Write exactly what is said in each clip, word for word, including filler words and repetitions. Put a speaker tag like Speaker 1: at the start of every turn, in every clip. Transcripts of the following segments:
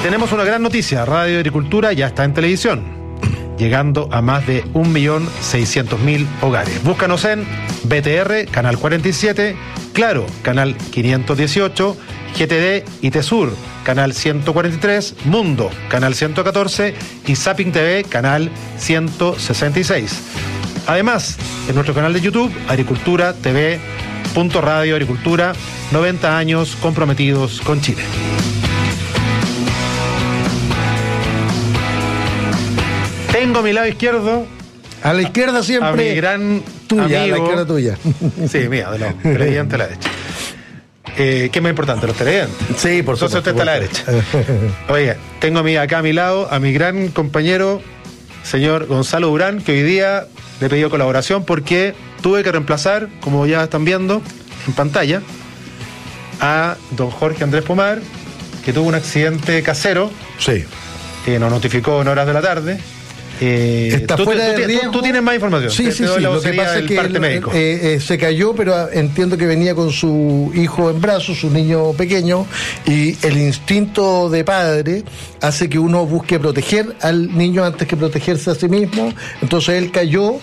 Speaker 1: tenemos una gran noticia. Radio Agricultura ya está en televisión, llegando a más de un millón seiscientos mil hogares. Búscanos en B T R, canal cuarenta y siete, Claro, canal quinientos dieciocho, G T D y Tesur, canal ciento cuarenta y tres, Mundo, canal ciento catorce y Zapping T V, canal ciento sesenta y seis. Además, en nuestro canal de YouTube, Agricultura T V, punto Radio Agricultura, noventa años comprometidos con Chile. Tengo a mi lado izquierdo,
Speaker 2: a la izquierda siempre,
Speaker 1: a mi gran
Speaker 2: tuya,
Speaker 1: amigo,
Speaker 2: a la izquierda tuya.
Speaker 1: Sí, mía, de los televidentes a la derecha. Eh, ¿Qué es más importante, los televidentes?
Speaker 2: Sí, por supuesto.
Speaker 1: Entonces usted está a la derecha. Oye, tengo a mi, acá a mi lado a mi gran compañero, señor Gonzalo Durán, que hoy día le he pedido colaboración porque tuve que reemplazar, como ya están viendo en pantalla, a don Jorge Andrés Pomar, que tuvo un accidente casero.
Speaker 2: Sí.
Speaker 1: Que nos notificó en horas de la tarde. Eh,
Speaker 2: Está
Speaker 1: tú,
Speaker 2: fuera
Speaker 1: tú,
Speaker 2: de
Speaker 1: tú,
Speaker 2: riesgo.
Speaker 1: Tú tienes más información.
Speaker 2: Sí,
Speaker 1: te,
Speaker 2: sí,
Speaker 1: te
Speaker 2: sí.
Speaker 1: la
Speaker 2: Lo que pasa es que
Speaker 1: parte
Speaker 2: él,
Speaker 1: médico.
Speaker 2: Eh, eh, se cayó, pero entiendo que venía con su hijo en brazos, su niño pequeño, y el instinto de padre hace que uno busque proteger al niño antes que protegerse a sí mismo. Entonces él cayó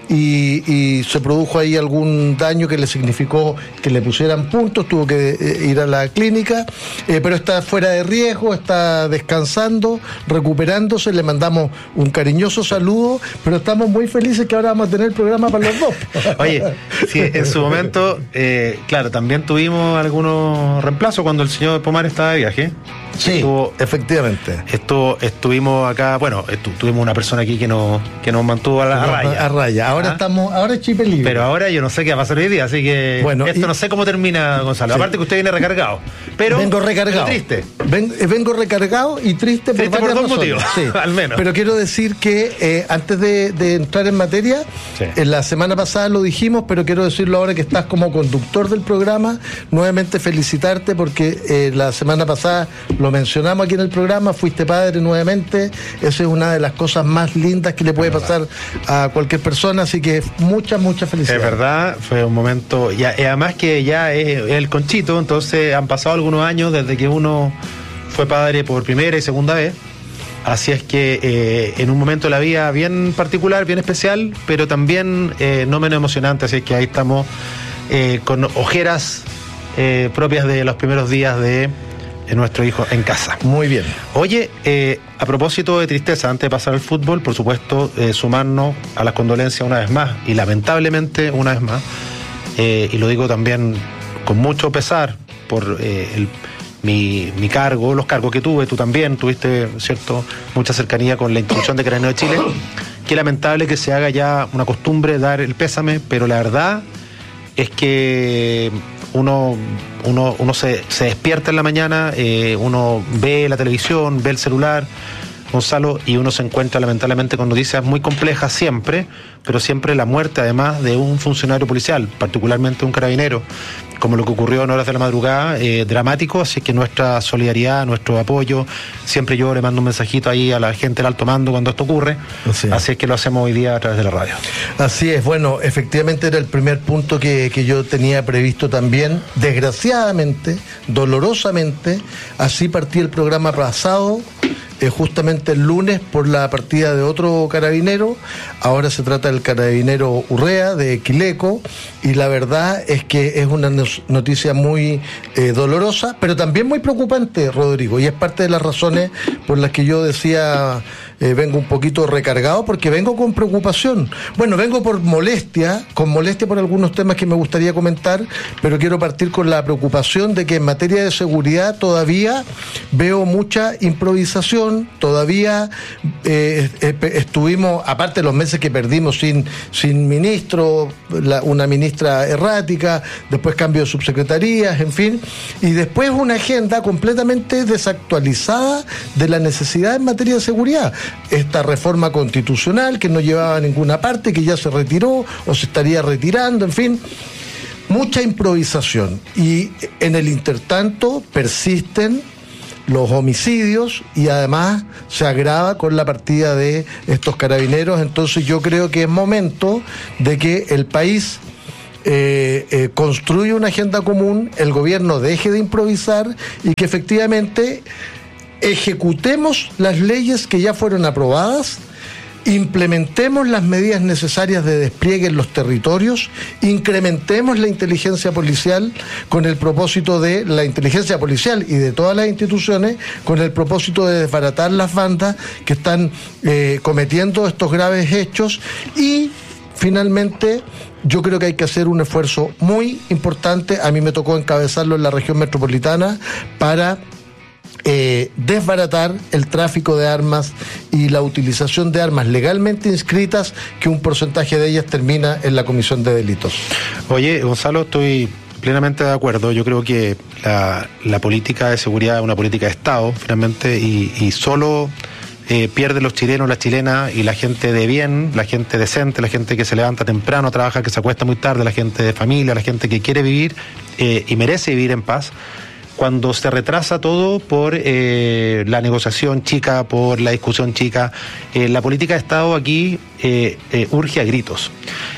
Speaker 2: y, y se produjo ahí algún daño que le significó que le pusieran puntos, tuvo que eh, ir a la clínica, eh, pero está fuera de riesgo, está descansando, recuperándose. Le mandamos un cariñoso saludo, pero estamos muy felices que ahora vamos a tener el programa para los dos.
Speaker 1: Oye, sí, en su momento, eh, claro, también tuvimos algunos reemplazos cuando el señor Pomar estaba de viaje.
Speaker 2: Sí, estuvo, efectivamente.
Speaker 1: Estuvo, estuvimos acá, bueno, estu, tuvimos una persona aquí que nos, que nos mantuvo a, la, a raya.
Speaker 2: A raya. Ahora ¿Ah? estamos, ahora es chip libre.
Speaker 1: Pero ahora yo no sé qué va a pasar hoy día, así que bueno, esto y, no sé cómo termina, Gonzalo. Sí. Aparte que usted viene recargado. Pero
Speaker 2: vengo recargado.
Speaker 1: Pero triste.
Speaker 2: Ven, vengo recargado y triste,
Speaker 1: triste por, por dos razones. motivos,
Speaker 2: sí.
Speaker 1: al menos.
Speaker 2: Pero quiero decir que eh, antes de, de entrar en materia, sí. en la semana pasada lo dijimos, pero quiero decirlo ahora que estás como conductor del programa, nuevamente felicitarte porque eh, la semana pasada lo mencionamos aquí en el programa, fuiste padre nuevamente. Esa es una de las cosas más lindas que le puede pasar a cualquier persona, así que muchas, muchas felicidades.
Speaker 1: Es verdad, fue un momento, y además que ya es el Conchito, entonces han pasado algunos años desde que uno fue padre por primera y segunda vez, así es que eh, en un momento de la vida bien particular, bien especial, pero también eh, no menos emocionante, así es que ahí estamos eh, con ojeras eh, propias de los primeros días de nuestro hijo en casa.
Speaker 2: Muy bien.
Speaker 1: Oye, eh, a propósito de tristeza, antes de pasar al fútbol, por supuesto, eh, sumarnos a las condolencias una vez más, y lamentablemente una vez más, eh, y lo digo también con mucho pesar por eh, el, mi, mi cargo, los cargos que tuve, tú también tuviste, ¿cierto?, mucha cercanía con la institución de Carabineros de Chile. Qué lamentable que se haga ya una costumbre dar el pésame, pero la verdad es que uno, uno, uno se, se despierta en la mañana, eh, uno ve la televisión, ve el celular, Gonzalo, y uno se encuentra lamentablemente con noticias muy complejas siempre, pero siempre la muerte además de un funcionario policial, particularmente un carabinero, como lo que ocurrió en horas de la madrugada, eh, dramático, así que nuestra solidaridad, nuestro apoyo, siempre yo le mando un mensajito ahí a la gente del alto mando cuando esto ocurre, así, así es que lo hacemos hoy día a través de la radio.
Speaker 2: Así es, bueno, efectivamente era el primer punto que, que yo tenía previsto también, desgraciadamente, dolorosamente, así partí el programa pasado, Eh, justamente el lunes por la partida de otro carabinero. Ahora se trata del carabinero Urrea de Quileco, y la verdad es que es una noticia muy eh, dolorosa, pero también muy preocupante, Rodrigo, y es parte de las razones por las que yo decía eh, vengo un poquito recargado, porque vengo con preocupación. Bueno, vengo por molestia, con molestia por algunos temas que me gustaría comentar, pero quiero partir con la preocupación de que en materia de seguridad todavía veo mucha improvisación. Todavía eh, estuvimos, aparte de los meses que perdimos sin, sin ministro, la, una ministra errática, después cambio de subsecretarías, en fin, y después una agenda completamente desactualizada de la necesidad en materia de seguridad. Esta reforma constitucional que no llevaba a ninguna parte, que ya se retiró o se estaría retirando, en fin, mucha improvisación. Y en el intertanto persisten los homicidios y además se agrava con la partida de estos carabineros. Entonces yo creo que es momento de que el país eh, eh, construya una agenda común, el gobierno deje de improvisar y que efectivamente ejecutemos las leyes que ya fueron aprobadas, implementemos las medidas necesarias de despliegue en los territorios, incrementemos la inteligencia policial con el propósito de la inteligencia policial y de todas las instituciones con el propósito de desbaratar las bandas que están eh, cometiendo estos graves hechos. Y finalmente yo creo que hay que hacer un esfuerzo muy importante, a mí me tocó encabezarlo en la región metropolitana, para Eh, desbaratar el tráfico de armas y la utilización de armas legalmente inscritas, que un porcentaje de ellas termina en la comisión de delitos.
Speaker 1: Oye, Gonzalo, estoy plenamente de acuerdo. Yo creo que la, la política de seguridad es una política de Estado, finalmente, y, y solo eh, pierden los chilenos, las chilenas y la gente de bien, la gente decente, la gente que se levanta temprano, trabaja, que se acuesta muy tarde, la gente de familia, la gente que quiere vivir eh, y merece vivir en paz, cuando se retrasa todo por eh, la negociación chica, por la discusión chica. Eh, la política de Estado aquí eh, eh, urge a gritos.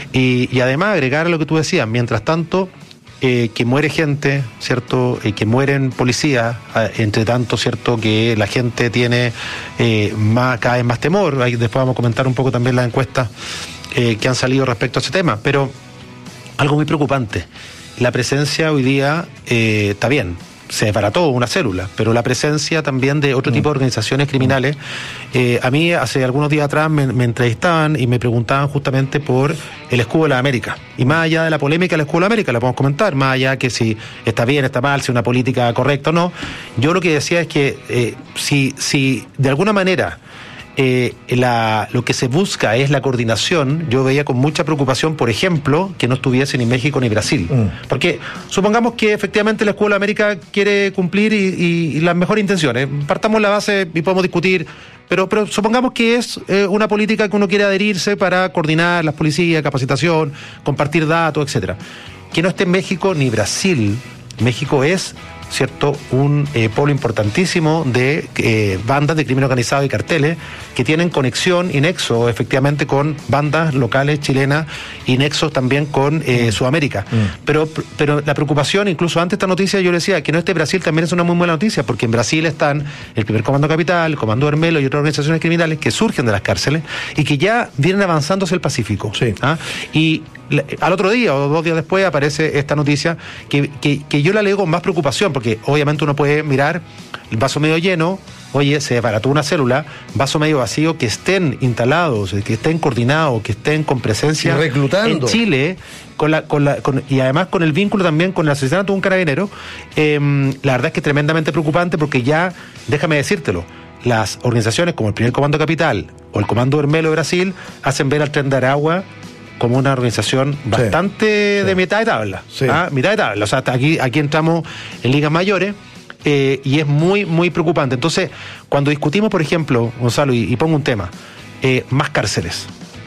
Speaker 1: Y, y además agregar a lo que tú decías, mientras tanto, eh, que muere gente, ¿cierto? Eh, que mueren policías, eh, entre tanto, ¿cierto? Que la gente tiene eh, más, cada vez más temor. Ahí después vamos a comentar un poco también las encuestas eh, que han salido respecto a ese tema. Pero algo muy preocupante, la presencia hoy día eh, está bien. Se desbarató una célula, pero la presencia también de otro tipo de organizaciones criminales. Eh, a mí hace algunos días atrás me, me entrevistaban y me preguntaban justamente por el escudo de la América. Y más allá de la polémica del escudo de la América, la podemos comentar, más allá que si está bien, está mal, si es una política correcta o no. Yo lo que decía es que eh, si, si de alguna manera Eh, la, lo que se busca es la coordinación, yo veía con mucha preocupación, por ejemplo, que no estuviese ni México ni Brasil. Mm. Porque supongamos que efectivamente la Escuela de América quiere cumplir y, y, y las mejores intenciones. Partamos la base y podemos discutir, pero, pero supongamos que es eh, una política que uno quiere adherirse para coordinar las policías, capacitación, compartir datos, etcétera. Que no esté México ni Brasil. México es, ¿cierto?, un eh, polo importantísimo de eh, bandas de crimen organizado y carteles que tienen conexión y nexo efectivamente con bandas locales chilenas y nexos también con eh, mm. Sudamérica. Mm. Pero, pero la preocupación, incluso antes de esta noticia, yo le decía que no esté Brasil también es una muy buena noticia, porque en Brasil están el primer Comando Capital, el Comando Hermelo y otras organizaciones criminales que surgen de las cárceles y que ya vienen avanzando hacia el Pacífico. Sí. ¿Ah? Y al otro día o dos días después aparece esta noticia que, que, que yo la leo con más preocupación, porque obviamente uno puede mirar el vaso medio lleno, oye, se desbarató una célula, vaso medio vacío, que estén instalados, que estén coordinados, que estén con presencia
Speaker 2: reclutando
Speaker 1: en Chile, con la, con la, con, y además con el vínculo también con el asesinato de un carabinero. Eh, la verdad es que es tremendamente preocupante, porque ya, déjame decírtelo, las organizaciones como el primer Comando Capital o el Comando Hermelo de Brasil hacen ver al Tren de Aragua como una organización bastante sí, de sí. mitad de tabla, sí. ¿ah? mitad de tabla, o sea, aquí, aquí entramos en ligas mayores, eh, y es muy, muy preocupante. Entonces, cuando discutimos, por ejemplo, Gonzalo, y, y pongo un tema, eh, más cárceles,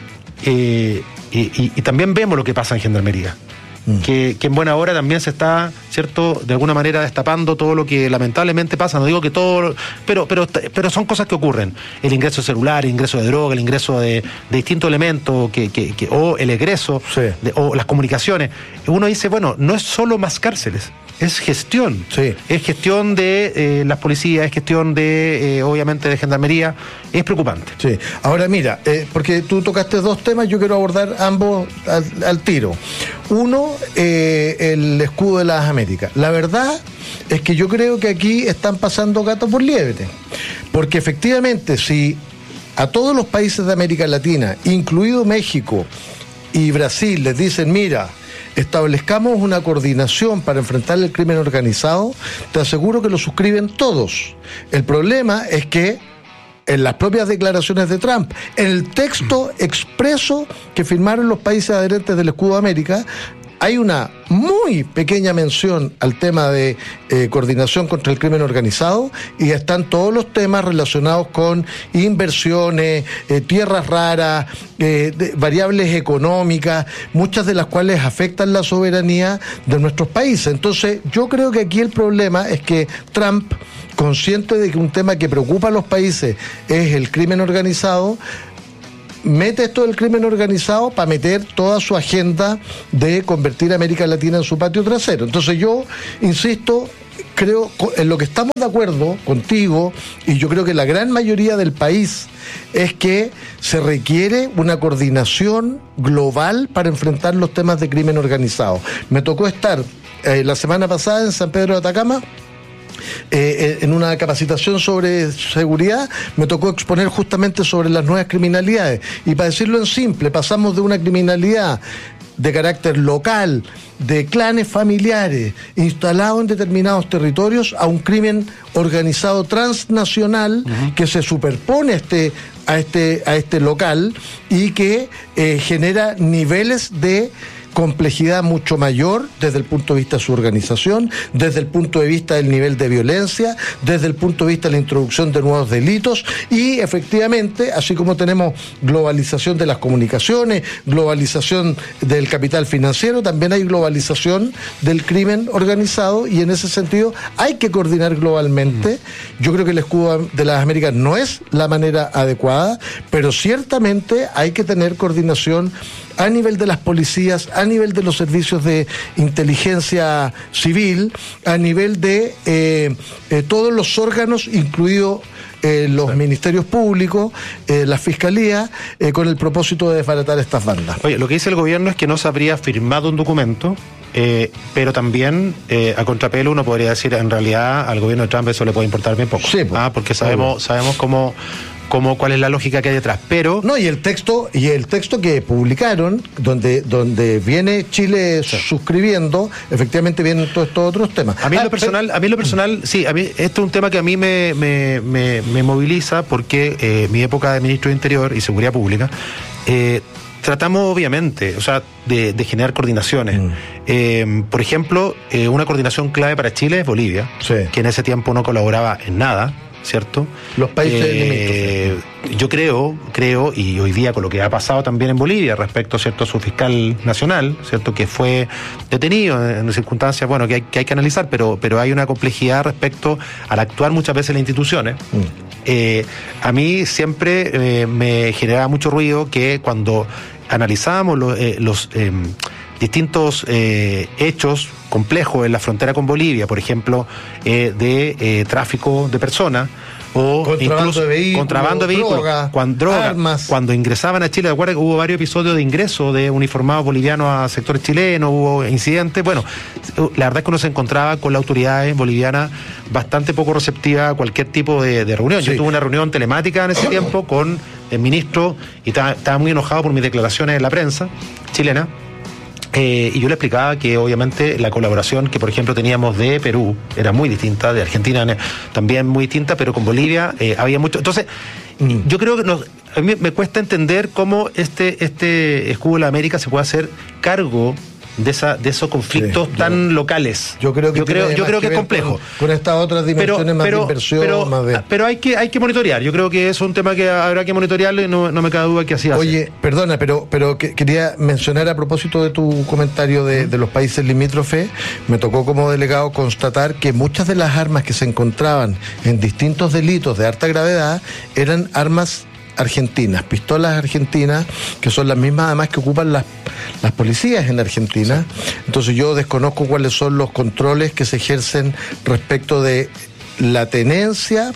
Speaker 1: eh, y, y, y también vemos lo que pasa en Gendarmería, mm. que, que en buena hora también se está, ¿cierto?, de alguna manera destapando todo lo que lamentablemente pasa. No digo que todo, pero pero pero son cosas que ocurren. El ingreso celular, el ingreso de droga, el ingreso de, de distintos elementos, que, que, que, o el egreso, sí. de, o las comunicaciones. Uno dice, bueno, no es solo más cárceles, es gestión. Sí. Es gestión de eh, las policías, es gestión de, eh, obviamente, de Gendarmería. Es preocupante.
Speaker 2: Sí. Ahora mira, eh, porque tú tocaste dos temas, yo quiero abordar ambos al, al tiro. Uno, eh, el escudo de las Américas. La verdad es que yo creo que aquí están pasando gato por liebre, porque efectivamente si a todos los países de América Latina, incluido México y Brasil, les dicen, mira, establezcamos una coordinación para enfrentar el crimen organizado, te aseguro que lo suscriben todos. El problema es que en las propias declaraciones de Trump, en el texto expreso que firmaron los países adherentes del Escudo de América, hay una muy pequeña mención al tema de eh, coordinación contra el crimen organizado, y están todos los temas relacionados con inversiones, eh, tierras raras, eh, de, variables económicas, muchas de las cuales afectan la soberanía de nuestros países. Entonces, yo creo que aquí el problema es que Trump, consciente de que un tema que preocupa a los países es el crimen organizado, mete esto del crimen organizado para meter toda su agenda de convertir a América Latina en su patio trasero. Entonces yo insisto, creo, en lo que estamos de acuerdo contigo, y yo creo que la gran mayoría del país, es que se requiere una coordinación global para enfrentar los temas de crimen organizado. Me tocó estar eh, la semana pasada en San Pedro de Atacama, Eh, en una capacitación sobre seguridad. Me tocó exponer justamente sobre las nuevas criminalidades, y para decirlo en simple, pasamos de una criminalidad de carácter local, de clanes familiares instalados en determinados territorios, a un crimen organizado transnacional, uh-huh, que se superpone a este, a este, a este local, y que eh, genera niveles de complejidad mucho mayor desde el punto de vista de su organización, desde el punto de vista del nivel de violencia, desde el punto de vista de la introducción de nuevos delitos, y efectivamente, así como tenemos globalización de las comunicaciones, globalización del capital financiero, también hay globalización del crimen organizado, y en ese sentido hay que coordinar globalmente. Yo creo que el escudo de las Américas no es la manera adecuada, pero ciertamente hay que tener coordinación a nivel de las policías, a nivel de los servicios de inteligencia civil, a nivel de eh, eh, todos los órganos, incluidos eh, los sí. ministerios públicos, eh, la fiscalía, eh, con el propósito de desbaratar estas bandas.
Speaker 1: Oye, lo que dice el gobierno es que no se habría firmado un documento, eh, pero también eh, a contrapelo uno podría decir, en realidad al gobierno de Trump eso le puede importar bien poco,
Speaker 2: sí, pues,
Speaker 1: ah, porque sabemos, sabemos cómo Como cuál es la lógica que hay detrás, pero
Speaker 2: no, y el texto y el texto que publicaron, donde donde viene Chile sí. suscribiendo, efectivamente vienen todos estos otros temas.
Speaker 1: A mí en lo personal, a mí en lo personal, sí, a mí esto es un tema que a mí me me, me, me moviliza, porque eh, mi época de ministro de Interior y Seguridad Pública, eh, tratamos obviamente, o sea, de, de generar coordinaciones. Mm. Eh, por ejemplo, eh, una coordinación clave para Chile es Bolivia, sí. que en ese tiempo no colaboraba en nada, ¿cierto?
Speaker 2: Los países
Speaker 1: eh, yo creo, creo, y hoy día con lo que ha pasado también en Bolivia respecto, ¿cierto?, a su fiscal nacional, ¿cierto?, que fue detenido en circunstancias, bueno, que hay que, hay que analizar, pero, pero hay una complejidad respecto al actuar muchas veces las instituciones. Mm. Eh, a mí siempre eh, me generaba mucho ruido que cuando analizábamos lo, eh, los eh, distintos eh, hechos complejos en la frontera con Bolivia, por ejemplo, eh, de eh, tráfico de personas, o
Speaker 2: contrabando
Speaker 1: incluso
Speaker 2: de vehículos,
Speaker 1: contrabando de vehículos,
Speaker 2: droga,
Speaker 1: cuando, droga,
Speaker 2: armas.
Speaker 1: Cuando ingresaban a Chile, ¿de acuerdo? Hubo varios episodios de ingreso de uniformados bolivianos a sectores chilenos, hubo incidentes. Bueno, la verdad es que uno se encontraba con las autoridades bolivianas bastante poco receptivas a cualquier tipo de, de reunión. Sí. Yo tuve una reunión telemática en ese tiempo con el ministro y estaba, estaba muy enojado por mis declaraciones en la prensa chilena. Eh, y yo le explicaba que obviamente la colaboración que por ejemplo teníamos de Perú era muy distinta, de Argentina también muy distinta, pero con Bolivia eh, había mucho. Entonces, mm. yo creo que nos, a mí me cuesta entender cómo este, este escudo de la América se puede hacer cargo de esa de esos conflictos sí, tan yo, locales.
Speaker 2: Yo creo que
Speaker 1: yo creo, yo creo que, que es complejo.
Speaker 2: Con, con estas otras dimensiones pero, más
Speaker 1: pero,
Speaker 2: de inversión,
Speaker 1: pero,
Speaker 2: más de...
Speaker 1: pero hay que hay que monitorear. Yo creo que es un tema que habrá que monitorearlo y no, no me cabe duda que así va a ser.
Speaker 2: Oye, perdona, pero pero que, quería mencionar a propósito de tu comentario de, de los países limítrofes, me tocó como delegado constatar que muchas de las armas que se encontraban en distintos delitos de alta gravedad eran armas argentinas, pistolas argentinas, que son las mismas además que ocupan las, las policías en Argentina. Sí. Entonces yo desconozco cuáles son los controles que se ejercen respecto de la tenencia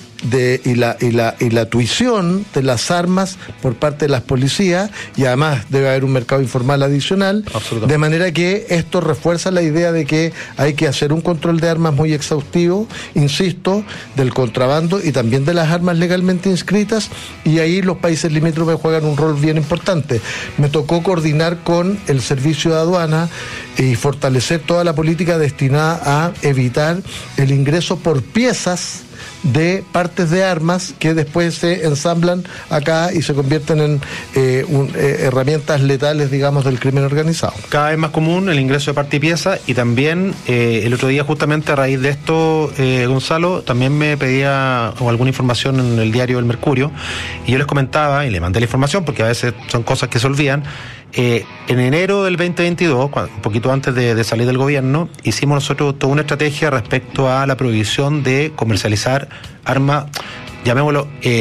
Speaker 2: de, y, la, y, la, y la tuición de las armas por parte de las policías, y además debe haber un mercado informal adicional, de manera que esto refuerza la idea de que hay que hacer un control de armas muy exhaustivo, insisto, del contrabando y también de las armas legalmente inscritas, y ahí los países limítrofes juegan un rol bien importante. Me tocó coordinar con el servicio de aduana y fortalecer toda la política destinada a evitar el ingreso por piezas de partes de armas que después se ensamblan acá y se convierten en eh, un, eh, herramientas letales, digamos, del crimen organizado.
Speaker 1: Cada vez más común el ingreso de parte y pieza, y también eh, el otro día justamente a raíz de esto, eh, Gonzalo, también me pedía o alguna información en el diario El Mercurio, y yo les comentaba y le mandé la información porque a veces son cosas que se olvidan. Eh, en enero del veinte veintidós, cuando, un poquito antes de, de salir del gobierno, hicimos nosotros toda una estrategia respecto a la prohibición de comercializar armas, llamémoslo, eh,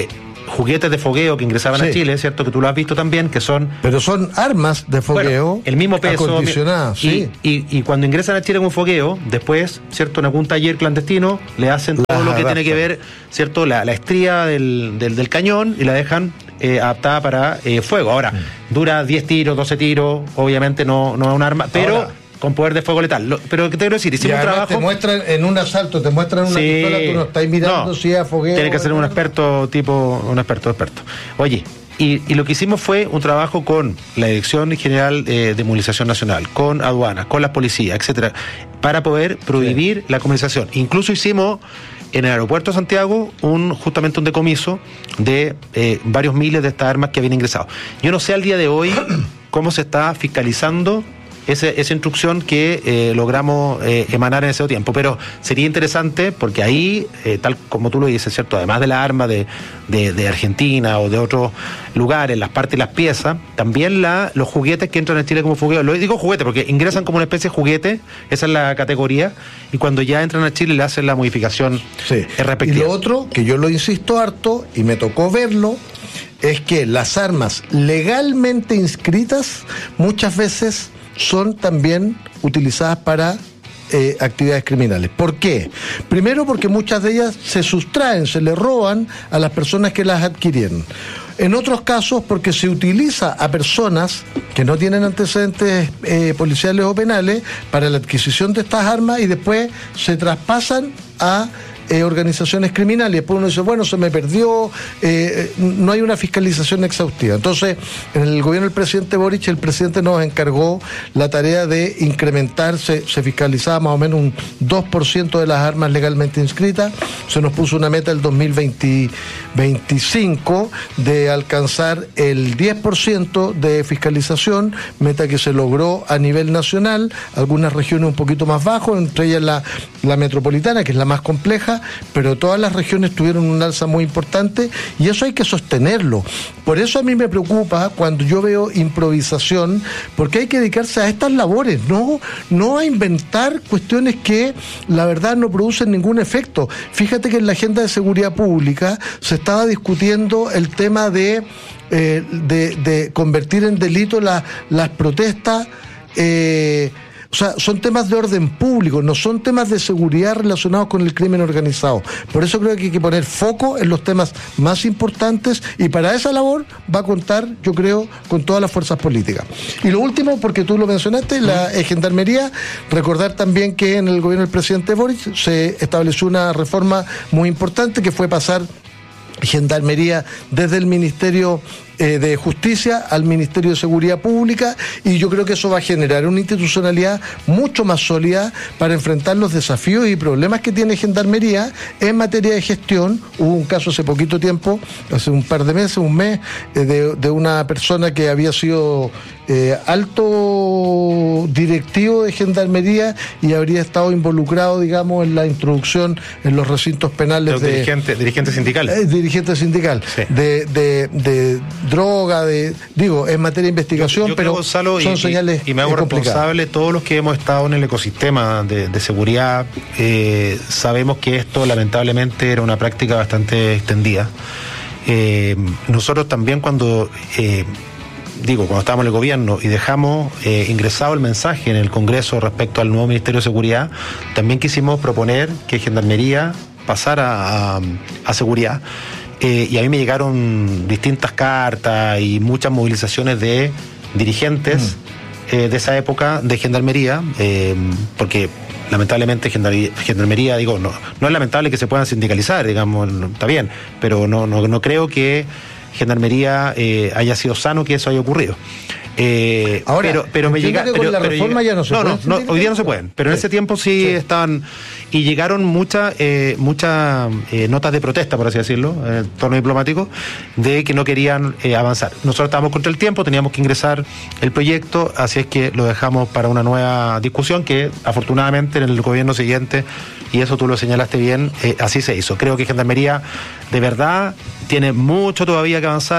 Speaker 1: juguetes de fogueo que ingresaban sí. a Chile, ¿cierto? Que tú lo has visto también, que son...
Speaker 2: Pero son armas de fogueo,
Speaker 1: bueno, el mismo peso,
Speaker 2: acondicionadas,
Speaker 1: y,
Speaker 2: sí.
Speaker 1: y, y, y cuando ingresan a Chile con un fogueo, después, ¿cierto? En algún taller clandestino, le hacen todo lo que tiene que ver, ¿cierto? La, la estría del, del, del cañón y la dejan eh, adaptada para eh, fuego. Ahora, mm. dura diez tiros, doce tiros, obviamente no, no es un arma, pero... Ahora, con poder de fuego letal. Lo, pero ¿qué te quiero decir? Hicimos un trabajo...
Speaker 2: te muestran en un asalto, te muestran una sí, pistola, tú no estás mirando no, si es fogueo.
Speaker 1: Tiene que ser un experto tipo, un experto, experto. Oye, y, y lo que hicimos fue un trabajo con la Dirección General eh, de Movilización Nacional, con aduanas, con las policías, etcétera, para poder prohibir sí. la comercialización. Incluso hicimos en el aeropuerto de Santiago un justamente un decomiso de eh, varios miles de estas armas que habían ingresado. Yo no sé al día de hoy cómo se está fiscalizando Ese, esa instrucción que eh, logramos eh, emanar en ese tiempo, pero sería interesante porque ahí, eh, tal como tú lo dices, ¿cierto? Además de las armas de, de, de Argentina o de otros lugares, las partes y las piezas, también la, los juguetes que entran en Chile como fogueo, lo digo juguete porque ingresan como una especie de juguete, esa es la categoría, y cuando ya entran a Chile le hacen la modificación
Speaker 2: sí.
Speaker 1: respectiva.
Speaker 2: Y lo otro, que yo lo insisto harto, y me tocó verlo, es que las armas legalmente inscritas muchas veces son también utilizadas para eh, actividades criminales. ¿Por qué? Primero porque muchas de ellas se sustraen, se le roban a las personas que las adquirieron. En otros casos porque se utiliza a personas que no tienen antecedentes eh, policiales o penales para la adquisición de estas armas y después se traspasan a Eh, organizaciones criminales, y después uno dice, bueno, se me perdió, eh, no hay una fiscalización exhaustiva. Entonces, en el gobierno del presidente Boric, el presidente nos encargó la tarea de incrementar, se, se fiscalizaba más o menos un dos por ciento de las armas legalmente inscritas, se nos puso una meta el dos mil veinticinco de alcanzar el diez por ciento de fiscalización, meta que se logró a nivel nacional, algunas regiones un poquito más bajo, entre ellas la, la metropolitana, que es la más compleja, pero todas las regiones tuvieron un alza muy importante y eso hay que sostenerlo. Por eso a mí me preocupa cuando yo veo improvisación, porque hay que dedicarse a estas labores, no, no a inventar cuestiones que la verdad no producen ningún efecto. Fíjate que en la agenda de seguridad pública se estaba discutiendo el tema de, eh, de, de convertir en delito la, las protestas. Eh, O sea, son temas de orden público, no son temas de seguridad relacionados con el crimen organizado. Por eso creo que hay que poner foco en los temas más importantes y para esa labor va a contar, yo creo, con todas las fuerzas políticas. Y lo último, porque tú lo mencionaste, la eh, Gendarmería, recordar también que en el gobierno del presidente Boric se estableció una reforma muy importante que fue pasar Gendarmería desde el Ministerio eh, de Justicia al Ministerio de Seguridad Pública, y yo creo que eso va a generar una institucionalidad mucho más sólida para enfrentar los desafíos y problemas que tiene Gendarmería en materia de gestión. Hubo un caso hace poquito tiempo, hace un par de meses, un mes, eh, de, de una persona que había sido eh, alto directivo de Gendarmería y habría estado involucrado, digamos, en la introducción en los recintos penales
Speaker 1: los
Speaker 2: de...
Speaker 1: dirigentes, dirigentes sindicales.
Speaker 2: Eh, dirigente sindical, sí. de, de, de droga, de digo, en materia de investigación, yo, yo pero creo, Gonzalo, son
Speaker 1: y,
Speaker 2: señales
Speaker 1: y me hago responsable, todos los que hemos estado en el ecosistema de, de seguridad, eh, sabemos que esto lamentablemente era una práctica bastante extendida. Eh, nosotros también cuando... Eh, digo, cuando estábamos en el gobierno y dejamos eh, ingresado el mensaje en el Congreso respecto al nuevo Ministerio de Seguridad, también quisimos proponer que Gendarmería pasara a, a seguridad. Eh, y a mí me llegaron distintas cartas y muchas movilizaciones de dirigentes mm. eh, de esa época de Gendarmería, eh, porque lamentablemente Gendarmería, digo, no, no es lamentable que se puedan sindicalizar, digamos, no, está bien, pero no, no, no creo que Gendarmería eh, haya sido sano que eso haya ocurrido. Eh,
Speaker 2: Ahora,
Speaker 1: pero, pero me llega,
Speaker 2: que con
Speaker 1: pero,
Speaker 2: la
Speaker 1: pero
Speaker 2: reforma
Speaker 1: llega,
Speaker 2: ya no se
Speaker 1: no,
Speaker 2: puede.
Speaker 1: No, no, hoy día no se pueden, pero sí. En ese tiempo sí, sí. estaban, y llegaron muchas eh, muchas eh, notas de protesta, por así decirlo, en el tono diplomático, de que no querían eh, avanzar. Nosotros estábamos contra el tiempo, teníamos que ingresar el proyecto, así es que lo dejamos para una nueva discusión que afortunadamente en el gobierno siguiente, y eso tú lo señalaste bien, eh, así se hizo. Creo que Gendarmería de verdad tiene mucho todavía que avanzar.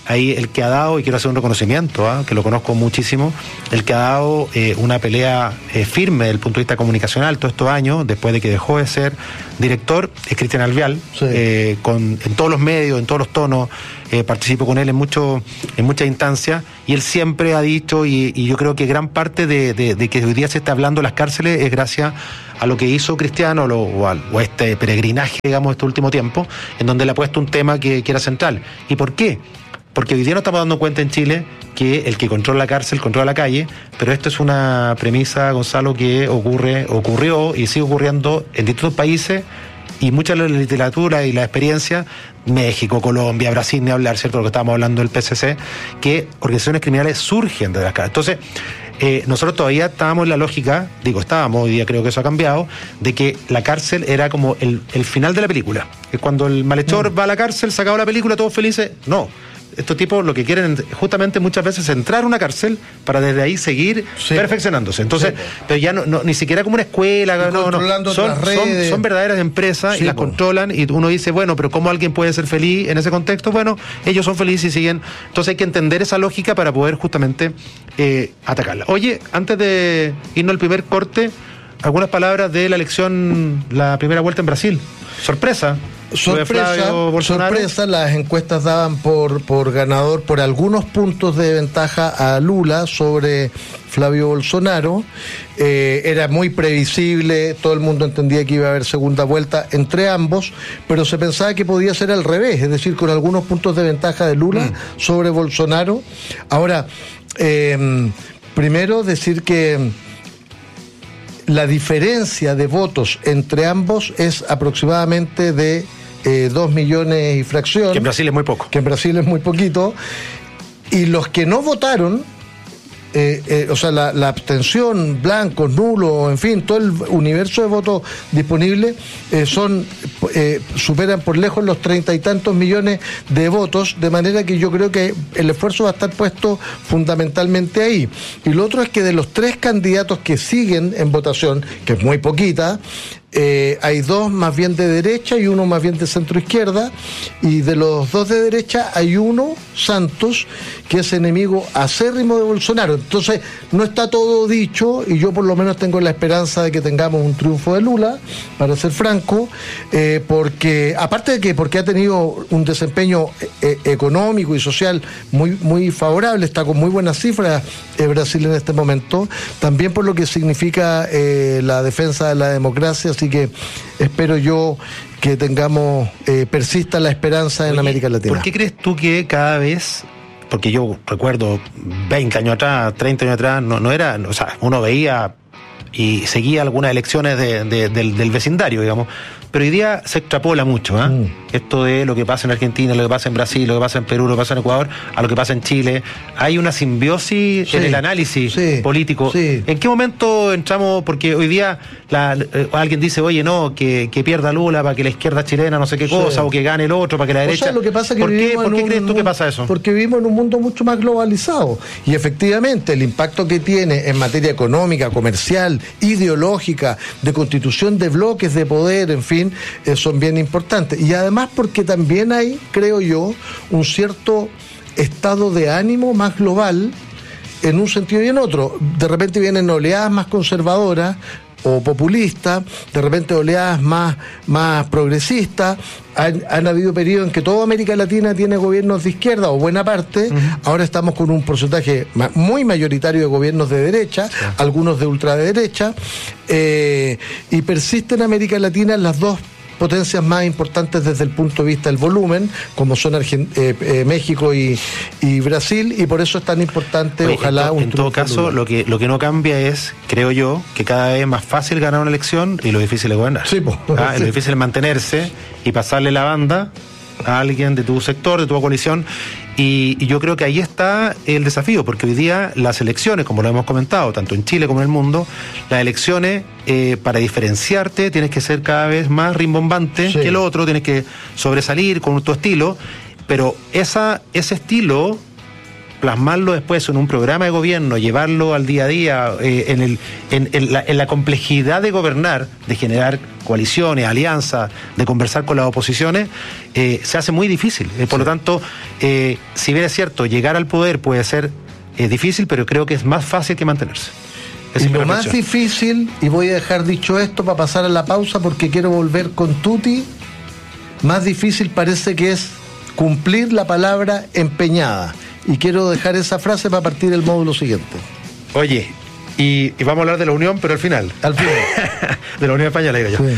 Speaker 1: ahí el que ha dado, y quiero hacer un reconocimiento, ¿eh? que lo conozco muchísimo, el que ha dado eh, una pelea eh, firme desde el punto de vista comunicacional todos estos años, después de que dejó de ser director, es Cristian Alvear, sí. eh, con, en todos los medios, en todos los tonos, eh, participo con él en, mucho, en muchas instancias, y él siempre ha dicho, y, y yo creo que gran parte de, de, de que hoy día se está hablando de las cárceles es gracias a lo que hizo Cristiano, lo, o, a, o a este peregrinaje, digamos, este último tiempo, en donde le ha puesto un tema que, que era central. ¿Y por qué? Porque hoy día nos estamos dando cuenta en Chile que el que controla la cárcel controla la calle, pero esto es una premisa, Gonzalo, que ocurre, ocurrió y sigue ocurriendo en distintos países, y mucha de la literatura y la experiencia, México, Colombia, Brasil, ni hablar, ¿cierto? Lo que estábamos hablando del P C C, que organizaciones criminales surgen de las cárceles. Entonces, eh, nosotros todavía estábamos en la lógica, digo, estábamos, hoy día creo que eso ha cambiado, de que la cárcel era como el, el final de la película. Es cuando el malhechor mm. va a la cárcel, se acabó la película, todos felices. No. Estos tipos lo que quieren justamente muchas veces es entrar a una cárcel para desde ahí seguir sí. perfeccionándose. Entonces, sí. pero ya no, no, ni siquiera como una escuela, no, no. Son, son, son verdaderas empresas sí, y las po. controlan, y uno dice, bueno, pero ¿cómo alguien puede ser feliz en ese contexto? Bueno, ellos son felices y siguen. Entonces hay que entender esa lógica para poder justamente eh, atacarla. Oye, antes de irnos al primer corte, algunas palabras de la elección, la primera vuelta en Brasil. Sorpresa.
Speaker 2: Sorpresa, sorpresa, las encuestas daban por, por ganador por algunos puntos de ventaja a Lula sobre Flavio Bolsonaro. Eh, era muy previsible, todo el mundo entendía que iba a haber segunda vuelta entre ambos, pero se pensaba que podía ser al revés, es decir, con algunos puntos de ventaja de Lula mm. sobre Bolsonaro. Ahora, eh, primero decir que la diferencia de votos entre ambos es aproximadamente de eh, dos millones y fracción.
Speaker 1: Que en Brasil es muy poco.
Speaker 2: Que en Brasil es muy poquito. Y los que no votaron, eh, eh, o sea, la, la abstención, blancos, nulos, en fin, todo el universo de votos disponibles eh, son eh, superan por lejos los treinta y tantos millones de votos, de manera que yo creo que el esfuerzo va a estar puesto fundamentalmente ahí. Y lo otro es que de los tres candidatos que siguen en votación, que es muy poquita, Eh, hay dos más bien de derecha y uno más bien de centro izquierda, y de los dos de derecha hay uno, Santos, que es enemigo acérrimo de Bolsonaro. Entonces no está todo dicho, y yo por lo menos tengo la esperanza de que tengamos un triunfo de Lula, para ser franco, eh, porque aparte de que porque ha tenido un desempeño eh, económico y social muy, muy favorable, está con muy buenas cifras eh, Brasil en este momento, también por lo que significa eh, la defensa de la democracia. Así que espero yo que tengamos, eh, persista la esperanza en Oye, América Latina.
Speaker 1: ¿Por qué crees tú que cada vez, porque yo recuerdo veinte años atrás, treinta años atrás, no, no era, o sea, uno veía y seguía algunas elecciones de, de, del, del vecindario, digamos, pero hoy día se extrapola mucho, ¿eh? Mm. Esto de lo que pasa en Argentina, lo que pasa en Brasil, lo que pasa en Perú, lo que pasa en Ecuador, a lo que pasa en Chile. Hay una simbiosis sí, en el análisis sí, político. Sí. ¿En qué momento entramos? Porque hoy día la, eh, alguien dice, oye, no, que, que pierda Lula para que la izquierda chilena no sé qué cosa, sí. o que gane el otro para que la derecha...
Speaker 2: O sea, lo que pasa que
Speaker 1: ¿Por qué, ¿por qué
Speaker 2: un,
Speaker 1: crees tú que pasa eso?
Speaker 2: Porque vivimos en un mundo mucho más globalizado. Y efectivamente el impacto que tiene en materia económica, comercial, ideológica, de constitución de bloques de poder, en fin... Eh, son bien importantes. Y además porque también hay, creo yo, un cierto estado de ánimo más global en un sentido y en otro. De repente vienen oleadas más conservadoras o populistas, de repente oleadas más, más progresistas. Han, han habido periodos en que toda América Latina tiene gobiernos de izquierda, o buena parte. Uh-huh. Ahora estamos con un porcentaje ma- muy mayoritario de gobiernos de derecha, sí. algunos de ultraderecha, eh, y persiste en América Latina las dos potencias más importantes desde el punto de vista del volumen, como son Argent- eh, eh, México y, y Brasil, y por eso es tan importante. Oye, ojalá
Speaker 1: en to,
Speaker 2: un
Speaker 1: en todo caso lo que lo que no cambia es, creo yo, que cada vez es más fácil ganar una elección y lo difícil es gobernar.
Speaker 2: Sí, pues,
Speaker 1: ah,
Speaker 2: sí.
Speaker 1: Lo difícil es mantenerse y pasarle la banda a alguien de tu sector, de tu coalición, y, y yo creo que ahí está el desafío, porque hoy día las elecciones, como lo hemos comentado, tanto en Chile como en el mundo, las elecciones, eh, para diferenciarte, tienes que ser cada vez más rimbombante sí. que el otro, tienes que sobresalir con tu estilo, pero esa ese estilo plasmarlo después en un programa de gobierno, llevarlo al día a día, eh, en, el, en, en, la, en la complejidad de gobernar, de generar coaliciones, alianzas, de conversar con las oposiciones, eh, se hace muy difícil. Eh, por sí. lo tanto, eh, si bien es cierto, llegar al poder puede ser eh, difícil, pero creo que es más fácil que mantenerse.
Speaker 2: Y lo más difícil, y voy a dejar dicho esto para pasar a la pausa porque quiero volver con Tuti, más difícil parece que es cumplir la palabra empeñada. Y quiero dejar esa frase para partir el módulo siguiente.
Speaker 1: Oye, y, y vamos a hablar de la Unión, pero al final.
Speaker 2: Al final.
Speaker 1: De la Unión Española, digo yo. Sí.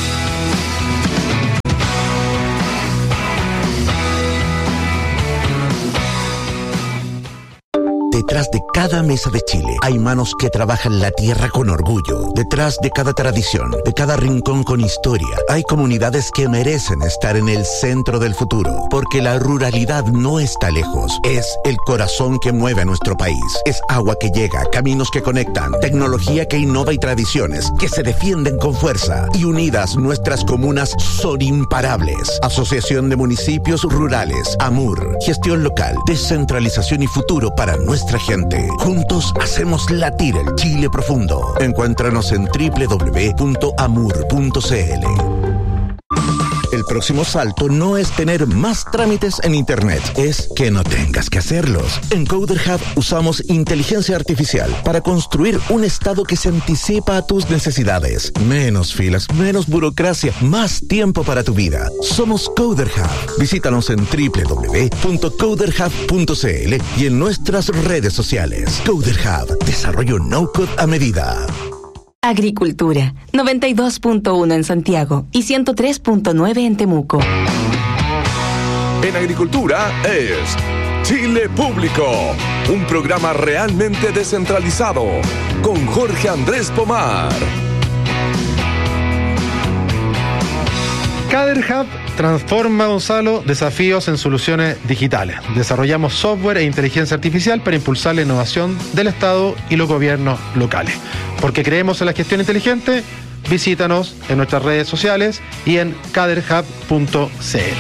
Speaker 3: Detrás de cada mesa de Chile hay manos que trabajan la tierra con orgullo. Detrás de cada tradición, de cada rincón con historia, hay comunidades que merecen estar en el centro del futuro. Porque la ruralidad no está lejos. Es el corazón que mueve a nuestro país. Es agua que llega, caminos que conectan, tecnología que innova y tradiciones que se defienden con fuerza. Y unidas, nuestras comunas son imparables. Asociación de Municipios Rurales, AMUR. Gestión local, descentralización y futuro para nuestra gente. Juntos hacemos latir el Chile profundo. Encuéntranos en doble u doble u doble u punto amur punto c l. El próximo salto no es tener más trámites en Internet, es que no tengas que hacerlos. En Coder Hub usamos inteligencia artificial para construir un estado que se anticipa a tus necesidades. Menos filas, menos burocracia, más tiempo para tu vida. Somos Coder Hub. Visítanos en doble u doble u doble u punto coder hub punto c l y en nuestras redes sociales. Coder Hub, desarrollo no-code a medida.
Speaker 4: Agricultura, noventa y dos punto uno en Santiago y ciento tres punto nueve en Temuco.
Speaker 5: En Agricultura es Chile Público, un programa realmente descentralizado, con Jorge Andrés Pomar.
Speaker 1: Coder Hub transforma, Gonzalo, desafíos en soluciones digitales. Desarrollamos software e inteligencia artificial para impulsar la innovación del Estado y los gobiernos locales. Porque creemos en la gestión inteligente, visítanos en nuestras redes sociales y en coder hub punto c l.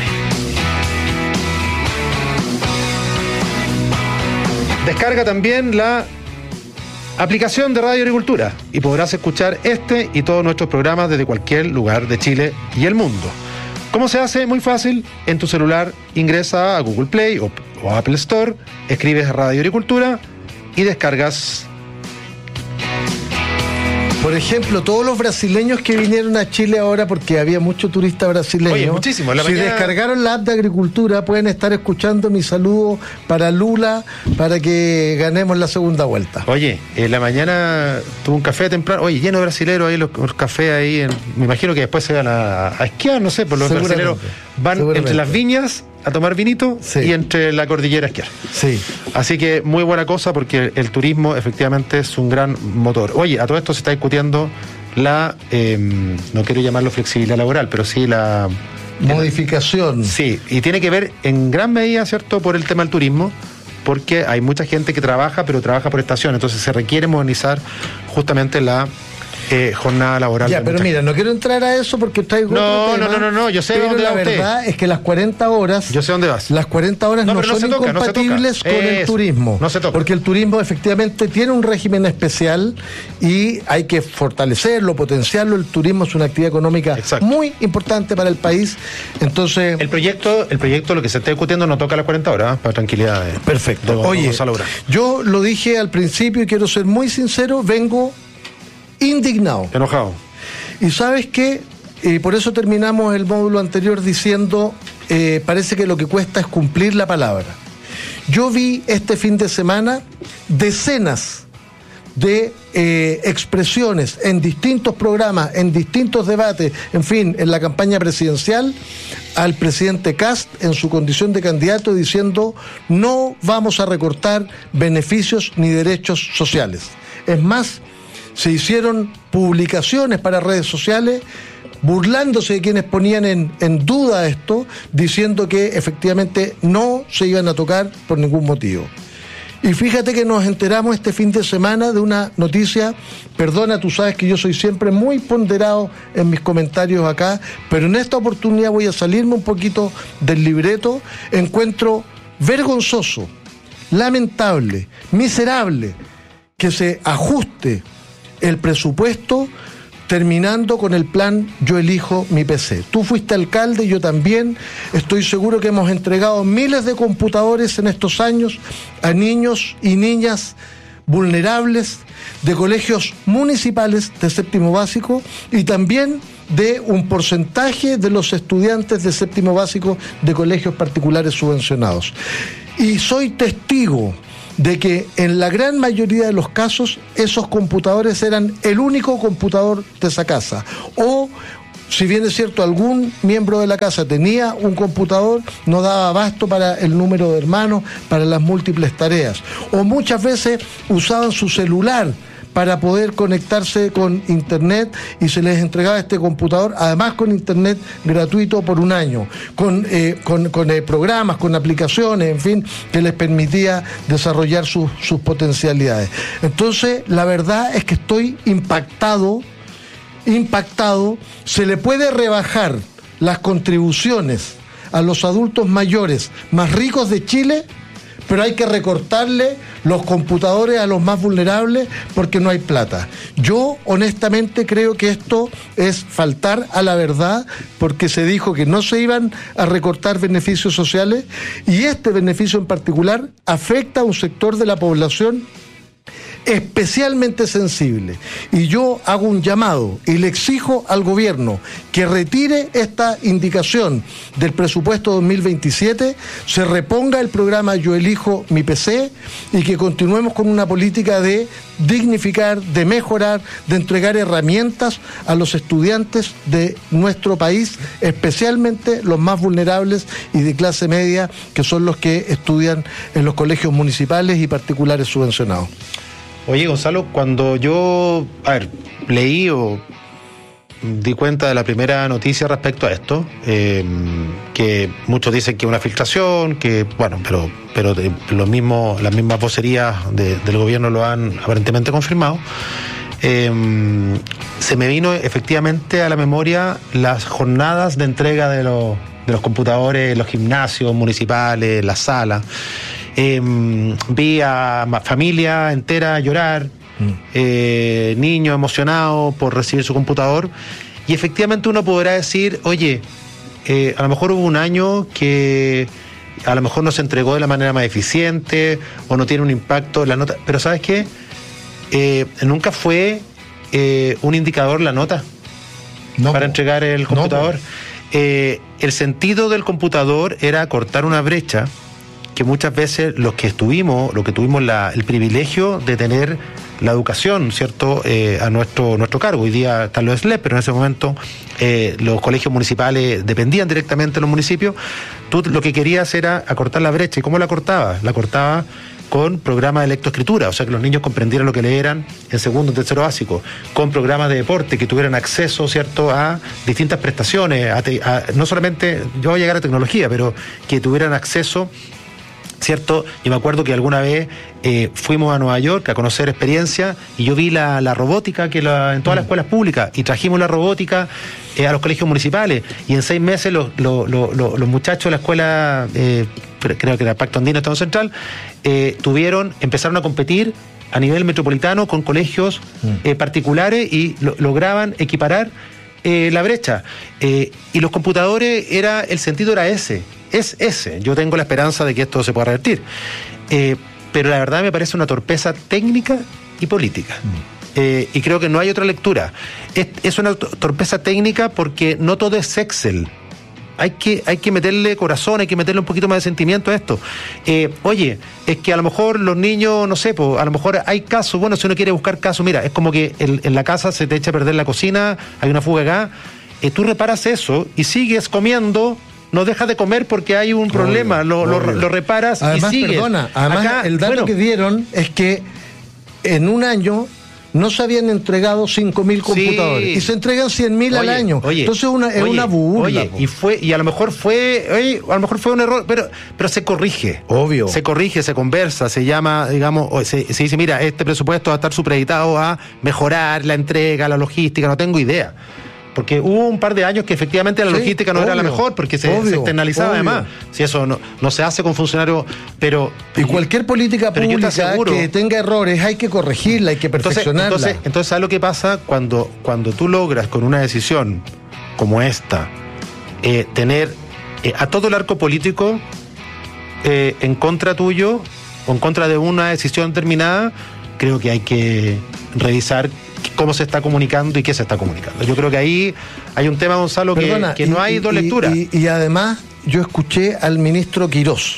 Speaker 1: Descarga también la aplicación de Radio Agricultura y podrás escuchar este y todos nuestros programas desde cualquier lugar de Chile y el mundo. ¿Cómo se hace? Muy fácil. En tu celular ingresa a Google Play o, o Apple Store, escribes Radio Agricultura y descargas.
Speaker 2: Por ejemplo, todos los brasileños que vinieron a Chile ahora, porque había mucho turista brasileño.
Speaker 1: Oye, muchísimo. La
Speaker 2: si
Speaker 1: mañana...
Speaker 2: descargaron la app de Agricultura, pueden estar escuchando mi saludo para Lula, para que ganemos la segunda vuelta.
Speaker 1: Oye, en la mañana tuve un café temprano, oye, lleno de brasileros ahí, los, los cafés ahí, en, me imagino que después se van a, a esquiar, no sé, por los brasileros van entre las viñas a tomar vinito, sí, y entre la cordillera a esquiar.
Speaker 2: Sí.
Speaker 1: Así que muy buena cosa, porque el turismo efectivamente es un gran motor. Oye, a todo esto se está discutiendo la, eh, no quiero llamarlo flexibilidad laboral, pero sí la...
Speaker 2: modificación.
Speaker 1: Sí, y tiene que ver en gran medida, ¿cierto?, por el tema del turismo, porque hay mucha gente que trabaja, pero trabaja por estación, entonces se requiere modernizar justamente la... Eh, jornada laboral.
Speaker 2: Ya, pero mira, no quiero entrar a eso porque traigo
Speaker 1: no,
Speaker 2: otro tema.
Speaker 1: No, no, no, no, yo sé
Speaker 2: pero
Speaker 1: dónde
Speaker 2: la
Speaker 1: va
Speaker 2: verdad
Speaker 1: usted.
Speaker 2: Es que las cuarenta horas...
Speaker 1: Yo sé dónde vas.
Speaker 2: Las cuarenta horas no, no, no son toca, incompatibles no con el
Speaker 1: es,
Speaker 2: turismo.
Speaker 1: No se toca.
Speaker 2: Porque el turismo efectivamente tiene un régimen especial y hay que fortalecerlo, potenciarlo. El turismo es una actividad económica Exacto. muy importante para el país. Entonces...
Speaker 1: El proyecto, el proyecto, lo que se está discutiendo no toca las cuarenta horas, ¿eh? Para tranquilidad. De,
Speaker 2: Perfecto.
Speaker 1: De, de
Speaker 2: Oye, yo lo dije al principio y quiero ser muy sincero, vengo... indignado.
Speaker 1: Enojado.
Speaker 2: Y ¿sabes qué? Eh, por eso terminamos el módulo anterior diciendo, eh, parece que lo que cuesta es cumplir la palabra. Yo vi este fin de semana decenas de eh, expresiones en distintos programas, en distintos debates, en fin, en la campaña presidencial, al presidente Kast en su condición de candidato diciendo no vamos a recortar beneficios ni derechos sociales. Es más, se hicieron publicaciones para redes sociales burlándose de quienes ponían en, en duda esto, diciendo que efectivamente no se iban a tocar por ningún motivo. Y fíjate que nos enteramos este fin de semana de una noticia, perdona, tú sabes que yo soy siempre muy ponderado en mis comentarios acá, pero en esta oportunidad voy a salirme un poquito del libreto. Encuentro vergonzoso lamentable, miserable, que se ajuste el presupuesto terminando con el plan Yo Elijo Mi P C. Tú fuiste alcalde, yo también. Estoy seguro que hemos entregado miles de computadores en estos años a niños y niñas vulnerables de colegios municipales de séptimo básico y también de un porcentaje de los estudiantes de séptimo básico de colegios particulares subvencionados. Y soy testigo de que en la gran mayoría de los casos esos computadores eran el único computador de esa casa. O, si bien es cierto, algún miembro de la casa tenía un computador, no daba abasto para el número de hermanos, para las múltiples tareas. O muchas veces usaban su celular para poder conectarse con internet y se les entregaba este computador, además con internet gratuito por un año, con, eh, con, con eh, programas, con aplicaciones, en fin, que les permitía desarrollar sus, sus potencialidades. Entonces, la verdad es que estoy impactado, impactado, se le puede rebajar las contribuciones a los adultos mayores más ricos de Chile, pero hay que recortarle los computadores a los más vulnerables porque no hay plata. Yo honestamente creo que esto es faltar a la verdad, porque se dijo que no se iban a recortar beneficios sociales y este beneficio en particular afecta a un sector de la población especialmente sensible. Y yo hago un llamado y le exijo al gobierno que retire esta indicación del presupuesto dos mil veintisiete, se reponga el programa Yo Elijo Mi P C y que continuemos con una política de dignificar, de mejorar, de entregar herramientas a los estudiantes de nuestro país, especialmente los más vulnerables y de clase media, que son los que estudian en los colegios municipales y particulares subvencionados.
Speaker 1: Oye, Gonzalo, cuando yo, a ver, leí o di cuenta de la primera noticia respecto a esto, eh, que muchos dicen que es una filtración, que, bueno, pero pero de, lo mismo, las mismas vocerías de, del gobierno lo han aparentemente confirmado, eh, se me vino efectivamente a la memoria las jornadas de entrega de los, de los computadores en los gimnasios municipales, las salas. Eh, vi a familia entera llorar, mm. eh, niños emocionados por recibir su computador, y efectivamente uno podrá decir, oye, eh, a lo mejor hubo un año que a lo mejor no se entregó de la manera más eficiente o no tiene un impacto en la nota, pero ¿sabes qué? Eh, nunca fue eh, un indicador la nota no, para entregar el computador. No, eh, el sentido del computador era cortar una brecha que muchas veces los que estuvimos, los que tuvimos la, el privilegio de tener la educación, ¿cierto?, eh, a nuestro nuestro cargo. Hoy día están los S L E P, pero en ese momento eh, los colegios municipales dependían directamente de los municipios. Tú lo que querías era acortar la brecha. ¿Y cómo la cortabas? La cortabas con programas de lectoescritura, o sea, que los niños comprendieran lo que leeran en segundo y tercero básico, con programas de deporte, que tuvieran acceso, ¿cierto?, a distintas prestaciones, a te, a, no solamente, yo voy a llegar a tecnología, pero que tuvieran acceso, ¿cierto? Yo me acuerdo que alguna vez eh, fuimos a Nueva York a conocer experiencia y yo vi la, la robótica que la, en todas las escuelas públicas, y trajimos la robótica eh, a los colegios municipales, y en seis meses los, los, los, los, los muchachos de la escuela, eh, creo que era Pacto Andino, Estado Central, eh, tuvieron, empezaron a competir a nivel metropolitano con colegios eh, particulares y lo, lograban equiparar eh, la brecha. Eh, y los computadores, era el sentido era ese. Es ese. Yo tengo la esperanza de que esto se pueda revertir. Eh, pero la verdad me parece una torpeza técnica y política. Mm. Eh, y creo que no hay otra lectura. Es, es una torpeza técnica porque no todo es Excel. Hay que, hay que meterle corazón, hay que meterle un poquito más de sentimiento a esto. Eh, oye, es que a lo mejor los niños, no sé, pues, a lo mejor hay casos, bueno, si uno quiere buscar casos, mira, es como que el, en la casa se te echa a perder la cocina, hay una fuga acá, eh, tú reparas eso y sigues comiendo. No dejas de comer porque hay un problema, obvio, lo, lo, lo reparas
Speaker 2: además,
Speaker 1: y sigues.
Speaker 2: Perdona, además acá, el dato bueno, que dieron es que en un año no se habían entregado cinco mil computadores, sí, y se entregan cien mil al año. Oye, Entonces una, es oye, una burla. Oye, y fue y a lo mejor fue, oye, a lo mejor fue un error, pero pero se corrige. Obvio.
Speaker 1: Se corrige, se conversa, se llama, digamos, se, se dice, mira, este presupuesto va a estar supeditado a mejorar la entrega, la logística, no tengo idea. porque hubo un par de años que efectivamente la
Speaker 2: Sí,
Speaker 1: logística no
Speaker 2: obvio,
Speaker 1: era la mejor, porque se,
Speaker 2: obvio,
Speaker 1: se externalizaba
Speaker 2: obvio.
Speaker 1: además. Si eso no, no se hace con funcionarios, pero...
Speaker 2: Y cualquier política
Speaker 1: pero yo te
Speaker 2: pública
Speaker 1: aseguro-
Speaker 2: que tenga errores hay que corregirla, hay que
Speaker 1: Entonces,
Speaker 2: perfeccionarla.
Speaker 1: entonces, entonces, ¿sabes lo que pasa? Cuando, cuando tú logras con una decisión como esta, eh, tener eh, a todo el arco político eh, en contra tuyo o en contra de una decisión determinada, creo que hay que revisar cómo se está comunicando y qué se está comunicando. Yo creo que ahí hay un tema, Gonzalo, que,
Speaker 2: Perdona,
Speaker 1: que
Speaker 2: y-
Speaker 1: no hay
Speaker 2: y-
Speaker 1: dos
Speaker 2: y-
Speaker 1: lecturas.
Speaker 2: Y, y además, yo escuché al ministro Quirós,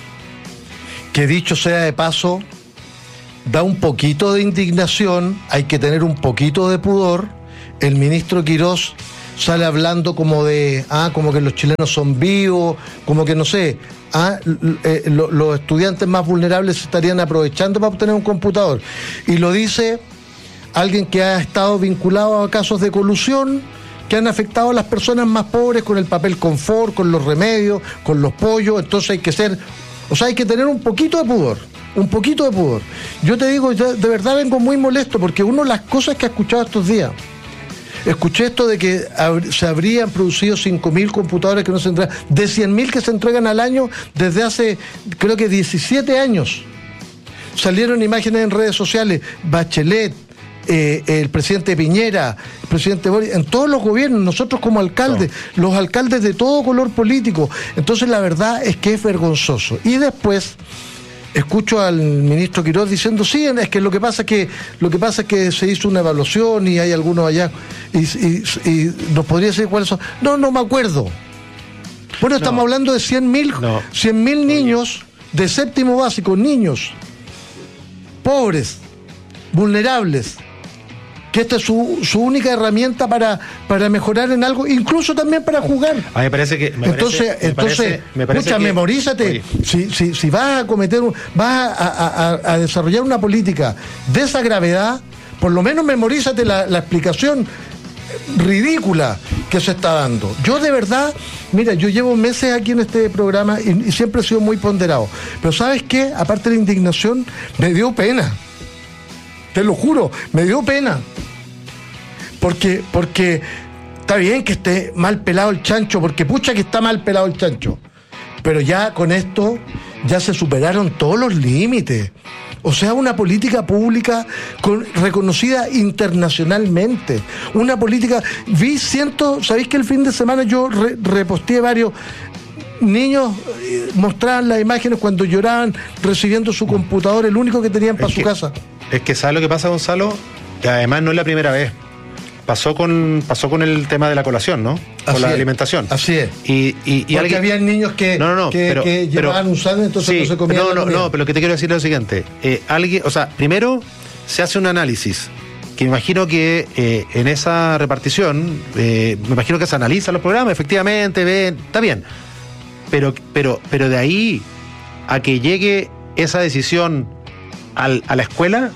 Speaker 2: que dicho sea de paso, da un poquito de indignación, hay que tener un poquito de pudor. El ministro Quirós sale hablando como de, ah, como que los chilenos son vivos, como que no sé, ah, l- eh, lo- los estudiantes más vulnerables se estarían aprovechando para obtener un computador. Y lo dice alguien que ha estado vinculado a casos de colusión que han afectado a las personas más pobres con el papel confort, con los remedios, con los pollos. Entonces hay que ser, o sea, hay que tener un poquito de pudor, un poquito de pudor. Yo te digo, yo de verdad vengo muy molesto porque uno de las cosas que he escuchado estos días, escuché esto de que hab- se habrían producido cinco mil computadores que no se entregan, de cien mil que se entregan al año desde hace, creo que diecisiete años. Salieron imágenes en redes sociales, Bachelet, eh, el presidente Piñera, el presidente Boris, en todos los gobiernos, nosotros como alcaldes, los alcaldes de todo color político. Entonces la verdad es que es vergonzoso. Y después escucho al ministro Quirós diciendo, sí, es que lo que pasa es que lo que pasa es que se hizo una evaluación y hay algunos allá y, y, y nos podría decir cuáles son. No, no me acuerdo. Bueno, estamos
Speaker 1: No.
Speaker 2: hablando de cien mil
Speaker 1: No.
Speaker 2: cien mil niños de séptimo básico, niños pobres, vulnerables, que esta es su, su única herramienta para, para mejorar en algo, incluso también para jugar.
Speaker 1: A mí me parece que... me
Speaker 2: Entonces,
Speaker 1: parece- me
Speaker 2: entonces,
Speaker 1: parece- me parece
Speaker 2: escucha,
Speaker 1: que-
Speaker 2: memorízate.
Speaker 1: Oye,
Speaker 2: Si, si, si vas a cometer, un- vas a, a- a- a desarrollar una política de esa gravedad, por lo menos memorízate la, la explicación ridícula que se está dando. Yo de verdad, mira, yo llevo meses aquí en este programa y, y siempre he sido muy ponderado. Pero ¿sabes qué? Aparte de la indignación, me dio pena. Te lo juro, me dio pena. Porque, porque está bien que esté mal pelado el chancho, porque pucha que está mal pelado el chancho. Pero ya con esto ya se superaron todos los límites. O sea, una política pública con, reconocida internacionalmente. Una política... Vi cientos... ¿Sabéis que el fin de semana yo re, reposteé varios niños, eh, mostraban las imágenes cuando lloraban recibiendo su computador, el único que tenían para
Speaker 1: Es
Speaker 2: su
Speaker 1: que-
Speaker 2: casa?
Speaker 1: Es que ¿sabes lo que pasa, Gonzalo? Que además no es la primera vez. Pasó con pasó con el tema de la colación, ¿no? Con
Speaker 2: Así
Speaker 1: la
Speaker 2: es.
Speaker 1: alimentación.
Speaker 2: Así es.
Speaker 1: Y, y, y
Speaker 2: Porque
Speaker 1: alguien...
Speaker 2: había niños que,
Speaker 1: No, no, no,
Speaker 2: que,
Speaker 1: pero-
Speaker 2: que
Speaker 1: pero-
Speaker 2: llevaban un sándwich, entonces
Speaker 1: sí,
Speaker 2: no se comían
Speaker 1: no,
Speaker 2: la
Speaker 1: no,
Speaker 2: comida.
Speaker 1: no, pero lo que te quiero decir es lo siguiente. Eh, alguien, o sea, primero se hace un análisis, que me imagino que eh, en esa repartición, eh, me imagino que se analizan los programas, efectivamente, ven, está bien. Pero, pero, pero de ahí a que llegue esa decisión al, a la escuela,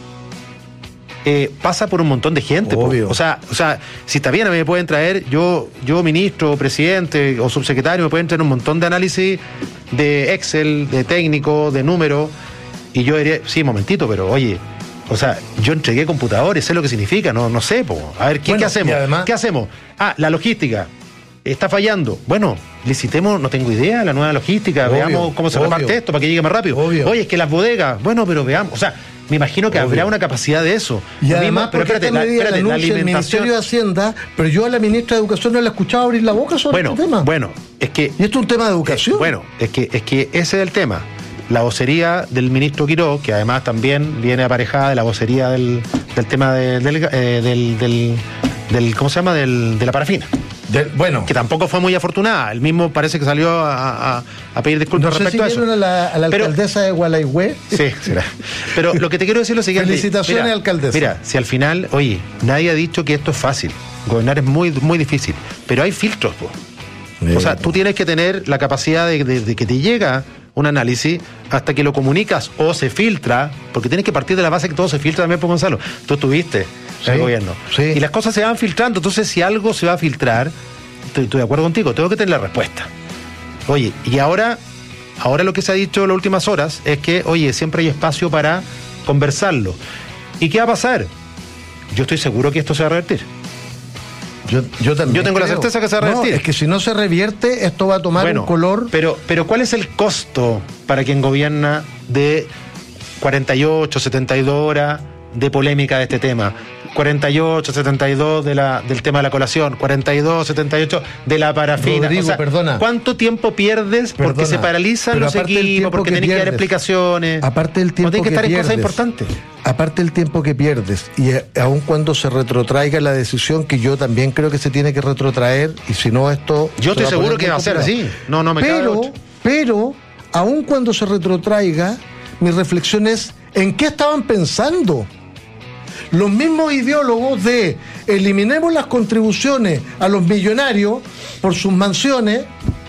Speaker 1: eh, pasa por un montón de gente. po.
Speaker 2: Obvio.
Speaker 1: O sea, o sea, si está bien, a mí me pueden traer, yo, yo ministro, presidente o subsecretario, me pueden traer un montón de análisis de Excel, de técnico, de número, y yo diría, sí, momentito, pero oye, o sea, yo entregué computadores, sé lo que significa, no, no sé, po. A ver, ¿qué,
Speaker 2: Bueno,
Speaker 1: ¿qué hacemos?
Speaker 2: y además-
Speaker 1: ¿Qué hacemos? Ah, la logística. Está fallando. Bueno, licitemos, no tengo idea, la nueva logística,
Speaker 2: Obvio,
Speaker 1: veamos cómo se
Speaker 2: obvio.
Speaker 1: reparte esto para que llegue más rápido.
Speaker 2: Obvio.
Speaker 1: Oye, es que las bodegas, bueno, pero veamos, o sea, me imagino que
Speaker 2: Obvio.
Speaker 1: habrá una capacidad de eso.
Speaker 2: Y
Speaker 1: Lo
Speaker 2: además,
Speaker 1: mismo- pero
Speaker 2: porque
Speaker 1: espérate,
Speaker 2: esta
Speaker 1: la,
Speaker 2: medida la
Speaker 1: espérate, la
Speaker 2: anuncia el
Speaker 1: alimentación.
Speaker 2: Ministerio de Hacienda, pero yo a la ministra de Educación no la he escuchado abrir la boca sobre
Speaker 1: Bueno,
Speaker 2: este tema.
Speaker 1: bueno, es que
Speaker 2: Y esto es un tema de educación.
Speaker 1: Eh, bueno, es que, es que ese es el tema. La vocería del ministro Quirós, que además también viene aparejada de la vocería del, del tema de- del, eh, del, del, del- ¿cómo se llama? Del, de la parafina.
Speaker 2: De- bueno,
Speaker 1: Que tampoco fue muy afortunada. Él mismo parece que salió a, a- a pedir
Speaker 2: no
Speaker 1: disculpas
Speaker 2: sé si
Speaker 1: respecto a eso.
Speaker 2: vieron a la, a la
Speaker 1: Pero-
Speaker 2: alcaldesa de Gualaihue.
Speaker 1: Sí, será. Pero lo que te quiero decir es lo siguiente.
Speaker 2: Felicitaciones,
Speaker 1: mira,
Speaker 2: alcaldesa.
Speaker 1: Mira, si al final, oye, nadie ha dicho que esto es fácil. Gobernar es muy, muy difícil. Pero hay filtros, po. O sea, tú tienes que tener la capacidad de, de- de que te llega un análisis hasta que lo comunicas o se filtra, porque tienes que partir de la base que todo se filtra también, por Gonzalo. Tú estuviste en el
Speaker 2: Sí,
Speaker 1: gobierno.
Speaker 2: sí.
Speaker 1: Y las cosas se van filtrando. Entonces, si algo se va a filtrar, estoy, estoy de acuerdo contigo, tengo que tener la respuesta. Oye, y ahora, ahora lo que se ha dicho en las últimas horas es que, oye, siempre hay espacio para conversarlo. ¿Y qué va a pasar? Yo estoy seguro que esto se va a revertir.
Speaker 2: Yo, yo también.
Speaker 1: Yo tengo creo. la certeza que se va a revertir.
Speaker 2: No, es que si no se revierte, esto va a tomar bueno, un color.
Speaker 1: Pero, pero ¿cuál es el costo para quien gobierna de cuarenta y ocho, setenta y dos horas de polémica de este tema? cuarenta y ocho, setenta y dos de la, del tema de la colación, cuarenta y dos, setenta y ocho de la parafina.
Speaker 2: Rodrigo,
Speaker 1: o sea,
Speaker 2: perdona.
Speaker 1: ¿Cuánto tiempo pierdes porque
Speaker 2: perdona,
Speaker 1: se paralizan los equipos, porque tienen que dar explicaciones?
Speaker 2: Aparte del tiempo
Speaker 1: que,
Speaker 2: que
Speaker 1: estar
Speaker 2: pierdes.
Speaker 1: En cosas importantes.
Speaker 2: Aparte del tiempo que pierdes, y aun cuando se retrotraiga la decisión, que yo también creo que se tiene que retrotraer, y si no esto...
Speaker 1: Yo estoy seguro que va a ser así. No, no me
Speaker 2: pero,
Speaker 1: cabe
Speaker 2: pero, aun cuando se retrotraiga, mi reflexión es, ¿en qué estaban pensando? Los mismos ideólogos de eliminemos las contribuciones a los millonarios por sus mansiones,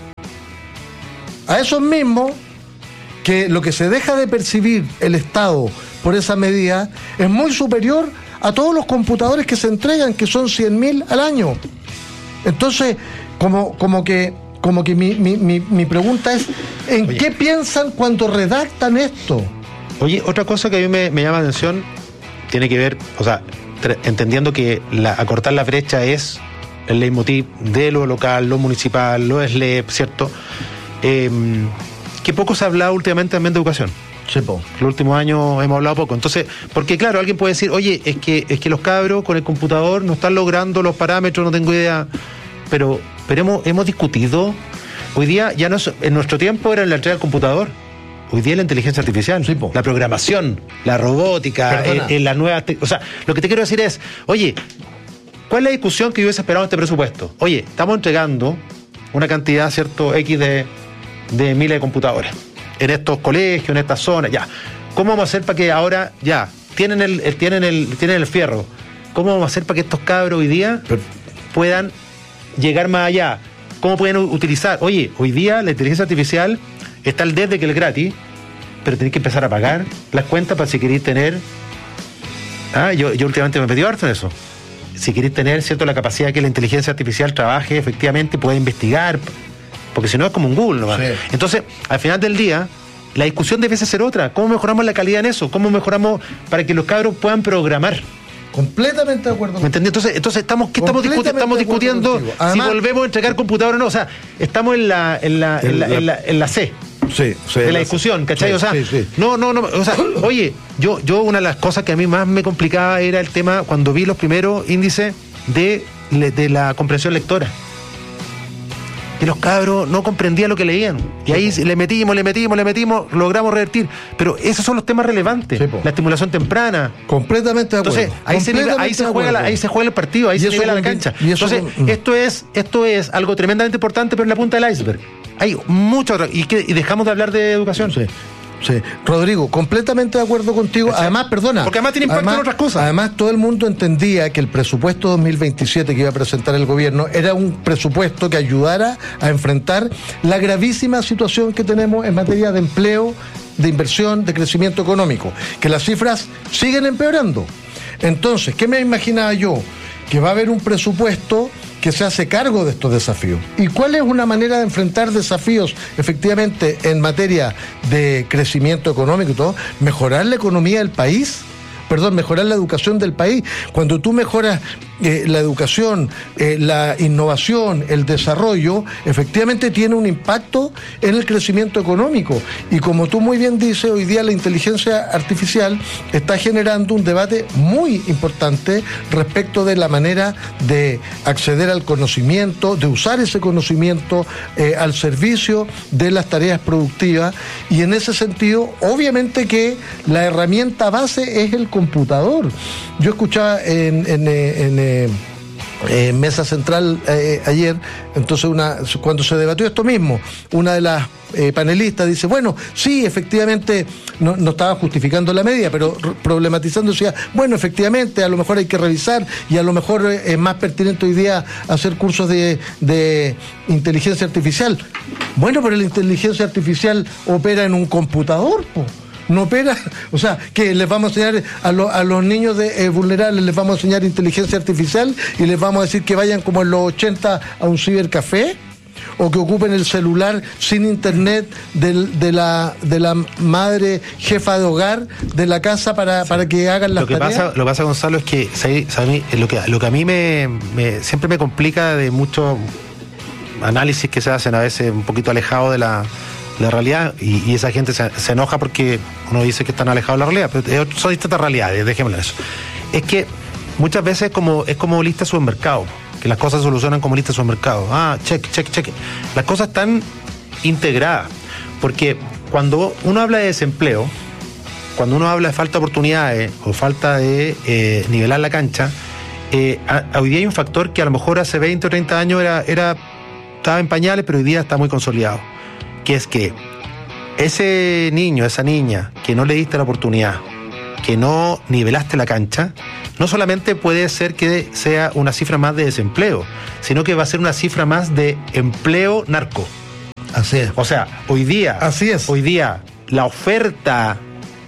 Speaker 2: a esos mismos que lo que se deja de percibir el Estado por esa medida es muy superior a todos los computadores que se entregan, que son cien mil al año. Entonces, como, como que, como que mi, mi, mi, mi pregunta es, ¿en Oye. qué piensan cuando redactan esto?
Speaker 1: Oye, otra cosa que a mí me, me llama la atención tiene que ver, o sea, tre- entendiendo que la, acortar la brecha es el leitmotiv de lo local, lo municipal, lo S L E P, ¿cierto? Eh, que poco se ha hablado últimamente también de educación.
Speaker 2: Sí, po.
Speaker 1: Los últimos años hemos hablado poco. Entonces, porque claro, alguien puede decir, oye, es que, es que los cabros con el computador no están logrando los parámetros, no tengo idea. Pero, pero hemos, hemos discutido, hoy día ya no es, en nuestro tiempo era la entrega del computador. Hoy día la inteligencia artificial,
Speaker 2: sí,
Speaker 1: la programación, la robótica, en, en la nueva... Te- o sea, lo que te quiero decir es, oye, ¿cuál es la discusión que yo hubiese esperado en este presupuesto? Oye, estamos entregando una cantidad, ¿cierto?, X de, de miles de computadores en estos colegios, en estas zonas, ya. ¿Cómo vamos a hacer para que ahora, ya, tienen el, el, tienen el, tienen el fierro? ¿Cómo vamos a hacer para que estos cabros hoy día Pero... puedan llegar más allá? ¿Cómo pueden utilizar? Oye, hoy día la inteligencia artificial... Está el desde que es gratis, pero tenéis que empezar a pagar las cuentas para si queréis tener... Ah, yo, yo últimamente me he pedido harto en eso. Si queréis tener, ¿cierto?, la capacidad de que la inteligencia artificial trabaje efectivamente, pueda investigar, porque si no es como un Google nomás. Sí. Entonces, al final del día, la discusión debe ser otra. ¿Cómo mejoramos la calidad en eso? ¿Cómo mejoramos para que los cabros puedan programar?
Speaker 2: Completamente de acuerdo.
Speaker 1: ¿Me entendí? Entonces, entonces estamos, ¿qué estamos, discuti- estamos discutiendo? Además, si volvemos a entregar computadores o no. O sea, estamos en la, en la, en la, en la, en la C.
Speaker 2: Sí, sí,
Speaker 1: de la discusión, ¿cachai?
Speaker 2: Sí,
Speaker 1: o sea,
Speaker 2: sí, sí.
Speaker 1: no, no, no, o sea, oye, yo, yo una de las cosas que a mí más me complicaba era el tema cuando vi los primeros índices de, de la comprensión lectora. Y los cabros no comprendían lo que leían. Y ahí sí, le metimos, le metimos, le metimos, logramos revertir. Pero esos son los temas relevantes. Sí, la estimulación temprana.
Speaker 2: Completamente de acuerdo.
Speaker 1: Entonces, ahí, se, ahí, se, juega la, ahí se juega el partido, ahí y se nivela la cancha. Y Entonces, con... esto es, esto es algo tremendamente importante, pero en la punta del iceberg. Hay mucho y, que, y dejamos de hablar de educación.
Speaker 2: Sí. Sí, Rodrigo, completamente de acuerdo contigo. ¿Sí? Además, perdona.
Speaker 1: Porque además tiene impacto además, en otras cosas.
Speaker 2: Además, todo el mundo entendía que el presupuesto dos mil veintisiete que iba a presentar el gobierno era un presupuesto que ayudara a enfrentar la gravísima situación que tenemos en materia de empleo, de inversión, de crecimiento económico. Que las cifras siguen empeorando. Entonces, ¿qué me imaginaba yo? Que va a haber un presupuesto que se hace cargo de estos desafíos. ¿Y cuál es una manera de enfrentar desafíos efectivamente en materia de crecimiento económico y todo? Mejorar la economía del país, perdón, mejorar la educación del país. Cuando tú mejoras eh, la educación, eh, la innovación, el desarrollo, efectivamente tiene un impacto en el crecimiento económico. Y como tú muy bien dices, hoy día la inteligencia artificial está generando un debate muy importante respecto de la manera de acceder al conocimiento, de usar ese conocimiento eh, al servicio de las tareas productivas. Y en ese sentido, obviamente que la herramienta base es el computador. Yo escuchaba en, en, en Eh, eh, Mesa Central eh, ayer, entonces una cuando se debatió esto mismo, una de las eh, panelistas dice, bueno, sí, efectivamente, no, no estaba justificando la medida, pero r- problematizando, decía, bueno, efectivamente, a lo mejor hay que revisar y a lo mejor eh, es más pertinente hoy día hacer cursos de, de inteligencia artificial. Bueno, pero la inteligencia artificial opera en un computador, po. No opera, o sea, que les vamos a enseñar a, lo, a los niños de, eh, vulnerables, les vamos a enseñar inteligencia artificial y les vamos a decir que vayan como en los ochenta a un cibercafé. o que ocupen el celular sin internet del, de, la, de la madre jefa de hogar de la casa para, sí. para que hagan las
Speaker 1: lo que
Speaker 2: tareas.
Speaker 1: Pasa, lo que pasa, Gonzalo, es que ¿sabes? Lo, que, lo que a mí me, me siempre me complica de muchos análisis que se hacen a veces un poquito alejados de la, la realidad, y, y esa gente se, se enoja porque uno dice que están alejados de la realidad, pero son distintas realidades, dejémoslo eso. Es que muchas veces como, es como lista de supermercado, que las cosas se solucionan como lista de supermercado. Ah, check, check, check. Las cosas están integradas, porque cuando uno habla de desempleo, cuando uno habla de falta de oportunidades o falta de eh, nivelar la cancha, eh, a, hoy día hay un factor que a lo mejor hace veinte o treinta años era, era estaba en pañales, pero hoy día está muy consolidado, que es que ese niño, esa niña que no le diste la oportunidad, que no nivelaste la cancha, no solamente puede ser que sea una cifra más de desempleo, sino que va a ser una cifra más de empleo narco.
Speaker 2: Así es.
Speaker 1: O sea, hoy día,
Speaker 2: Así es.
Speaker 1: hoy día la oferta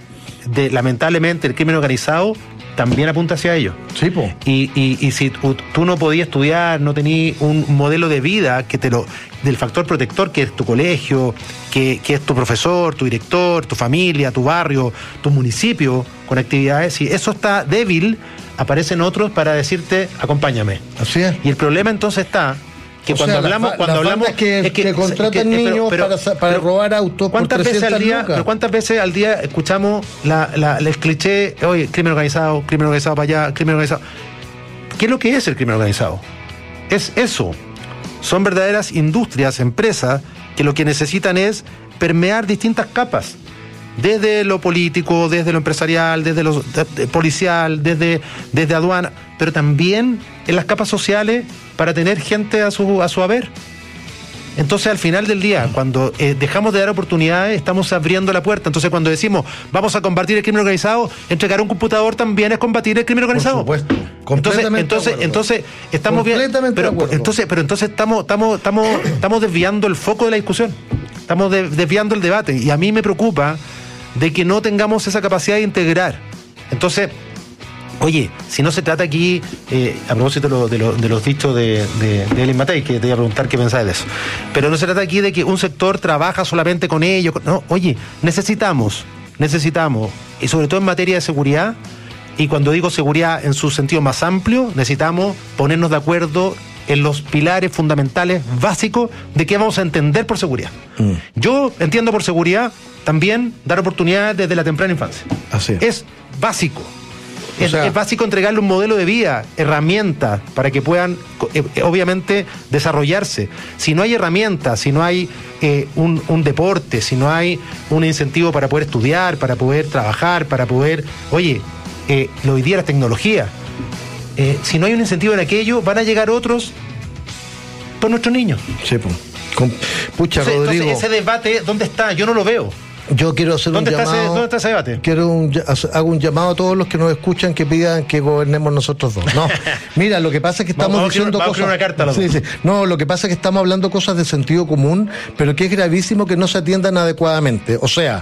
Speaker 1: de, lamentablemente, el crimen organizado también apunta hacia ello.
Speaker 2: Sí, po.
Speaker 1: Y, y, y si tú, tú no podías estudiar, no tenías un modelo de vida que te lo, del factor protector que es tu colegio, que, que es tu profesor, tu director, tu familia, tu barrio, tu municipio, con actividades, si eso está débil, aparecen otros para decirte, acompáñame.
Speaker 2: Así es.
Speaker 1: Y el problema entonces está que
Speaker 2: o
Speaker 1: cuando
Speaker 2: sea,
Speaker 1: hablamos,
Speaker 2: la,
Speaker 1: cuando
Speaker 2: la
Speaker 1: hablamos
Speaker 2: que,
Speaker 1: es que,
Speaker 2: que contratan
Speaker 1: es que,
Speaker 2: niños
Speaker 1: pero, pero,
Speaker 2: para, para
Speaker 1: pero,
Speaker 2: robar autos
Speaker 1: ¿cuántas
Speaker 2: por
Speaker 1: veces al día,
Speaker 2: lucas?
Speaker 1: pero cuántas veces al día escuchamos la, la, el cliché, oye, crimen organizado, crimen organizado para allá, crimen organizado? ¿Qué es lo que es el crimen organizado? Es eso. Son verdaderas industrias, empresas, que lo que necesitan es permear distintas capas. Desde lo político, desde lo empresarial, desde lo de, de, policial, desde, desde aduana, pero también en las capas sociales para tener gente a su, a su haber. Entonces, al final del día, cuando eh, dejamos de dar oportunidades, estamos abriendo la puerta. Entonces, cuando decimos, vamos a combatir el crimen organizado, entregar un computador también es combatir el crimen organizado.
Speaker 2: Por supuesto.
Speaker 1: Entonces, entonces, entonces estamos bien. Pero, entonces, pero entonces estamos, estamos, estamos, estamos desviando el foco de la discusión. Estamos de, desviando el debate. Y a mí me preocupa de que no tengamos esa capacidad de integrar. Entonces, oye, si no se trata aquí, eh, a propósito de, lo, de, lo, de los dichos de, de, de Elin Matei, que te iba a preguntar qué pensás de eso, pero no se trata aquí de que un sector trabaja solamente con ellos, no, oye, necesitamos, necesitamos, y sobre todo en materia de seguridad, y cuando digo seguridad en su sentido más amplio, necesitamos ponernos de acuerdo en los pilares fundamentales básicos de qué vamos a entender por seguridad. Mm. Yo entiendo por seguridad también dar oportunidades desde la temprana infancia.
Speaker 2: Así es.
Speaker 1: Es básico.
Speaker 2: O
Speaker 1: Es,
Speaker 2: sea,
Speaker 1: es básico entregarle un modelo de vida, herramientas para que puedan, eh, obviamente, desarrollarse. Si no hay herramientas, si no hay eh, un, un deporte, si no hay un incentivo para poder estudiar, para poder trabajar, para poder... Oye, eh, lo hoy día la tecnología. Eh, si no hay un incentivo en aquello, van a llegar otros por nuestros niños.
Speaker 2: Sí, pues. Con, pucha,
Speaker 1: entonces,
Speaker 2: Rodrigo.
Speaker 1: Entonces, ese debate, ¿dónde está? Yo no lo veo.
Speaker 2: Yo quiero hacer un llamado.
Speaker 1: Ese, ¿Dónde está ese debate?
Speaker 2: Quiero un, hago un llamado a todos los que nos escuchan que pidan que gobernemos nosotros dos. No, mira, lo que pasa es que estamos
Speaker 1: vamos,
Speaker 2: diciendo
Speaker 1: vamos
Speaker 2: cosas.
Speaker 1: Una carta a los
Speaker 2: sí,
Speaker 1: dos.
Speaker 2: sí. No, lo que pasa es que estamos hablando cosas de sentido común, pero que es gravísimo que no se atiendan adecuadamente. O sea,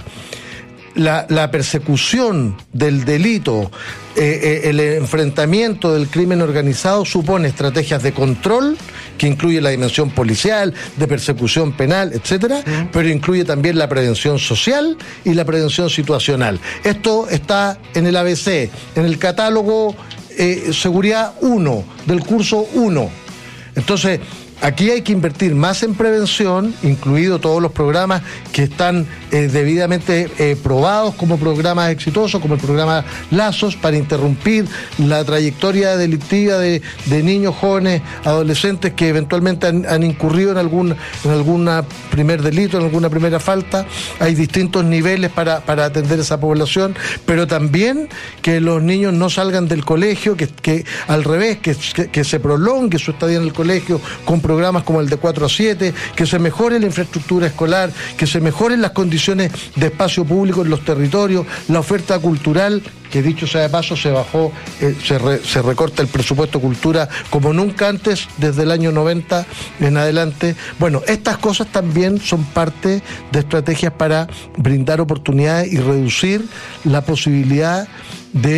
Speaker 2: la, la persecución del delito, eh, eh, el enfrentamiento del crimen organizado supone estrategias de control que incluye la dimensión policial, de persecución penal, etcétera, uh-huh. pero incluye también la prevención social y la prevención situacional. Esto está en el A B C, en el catálogo eh, Seguridad uno, del curso uno. Entonces, aquí hay que invertir más en prevención, incluido todos los programas que están eh, debidamente eh, probados como programas exitosos, como el programa Lazos, para interrumpir la trayectoria delictiva de, de niños, jóvenes, adolescentes que eventualmente han, han incurrido en algún en alguna primer delito, en alguna primera falta. Hay distintos niveles para, para atender esa población, pero también que los niños no salgan del colegio, que, que al revés, que, que, que se prolongue su estadía en el colegio con programas como el de cuatro a siete, que se mejore la infraestructura escolar, que se mejoren las condiciones de espacio público en los territorios, la oferta cultural, que dicho sea de paso se bajó, eh, se, re, se recorta el presupuesto cultura como nunca antes, desde el año noventa en adelante. Bueno, estas cosas también son parte de estrategias para brindar oportunidades y reducir la posibilidad de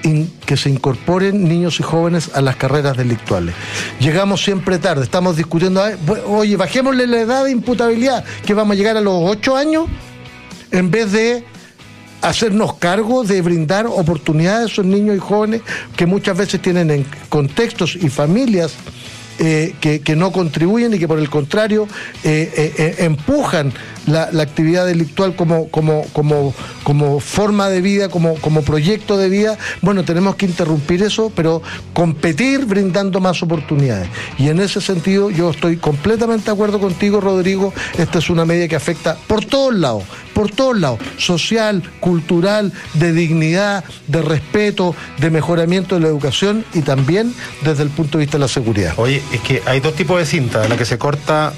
Speaker 2: in, que se incorporen niños y jóvenes a las carreras delictuales. Llegamos siempre tarde, estamos discutiendo, oye, bajémosle la edad de imputabilidad, que vamos a llegar a los ocho años, en vez de hacernos cargo de brindar oportunidades a esos niños y jóvenes que muchas veces tienen en contextos y familias eh, que, que no contribuyen y que por el contrario eh, eh, eh, empujan la, la actividad delictual como, como, como, como forma de vida, como, como proyecto de vida. Bueno, tenemos que interrumpir eso, pero competir brindando más oportunidades. Y en ese sentido yo estoy completamente de acuerdo contigo, Rodrigo. Esta es una medida que afecta por todos lados, por todos lados, social, cultural, de dignidad, de respeto, de mejoramiento de la educación y también desde el punto de vista de la seguridad.
Speaker 1: Oye, es que hay dos tipos de cinta, la que se corta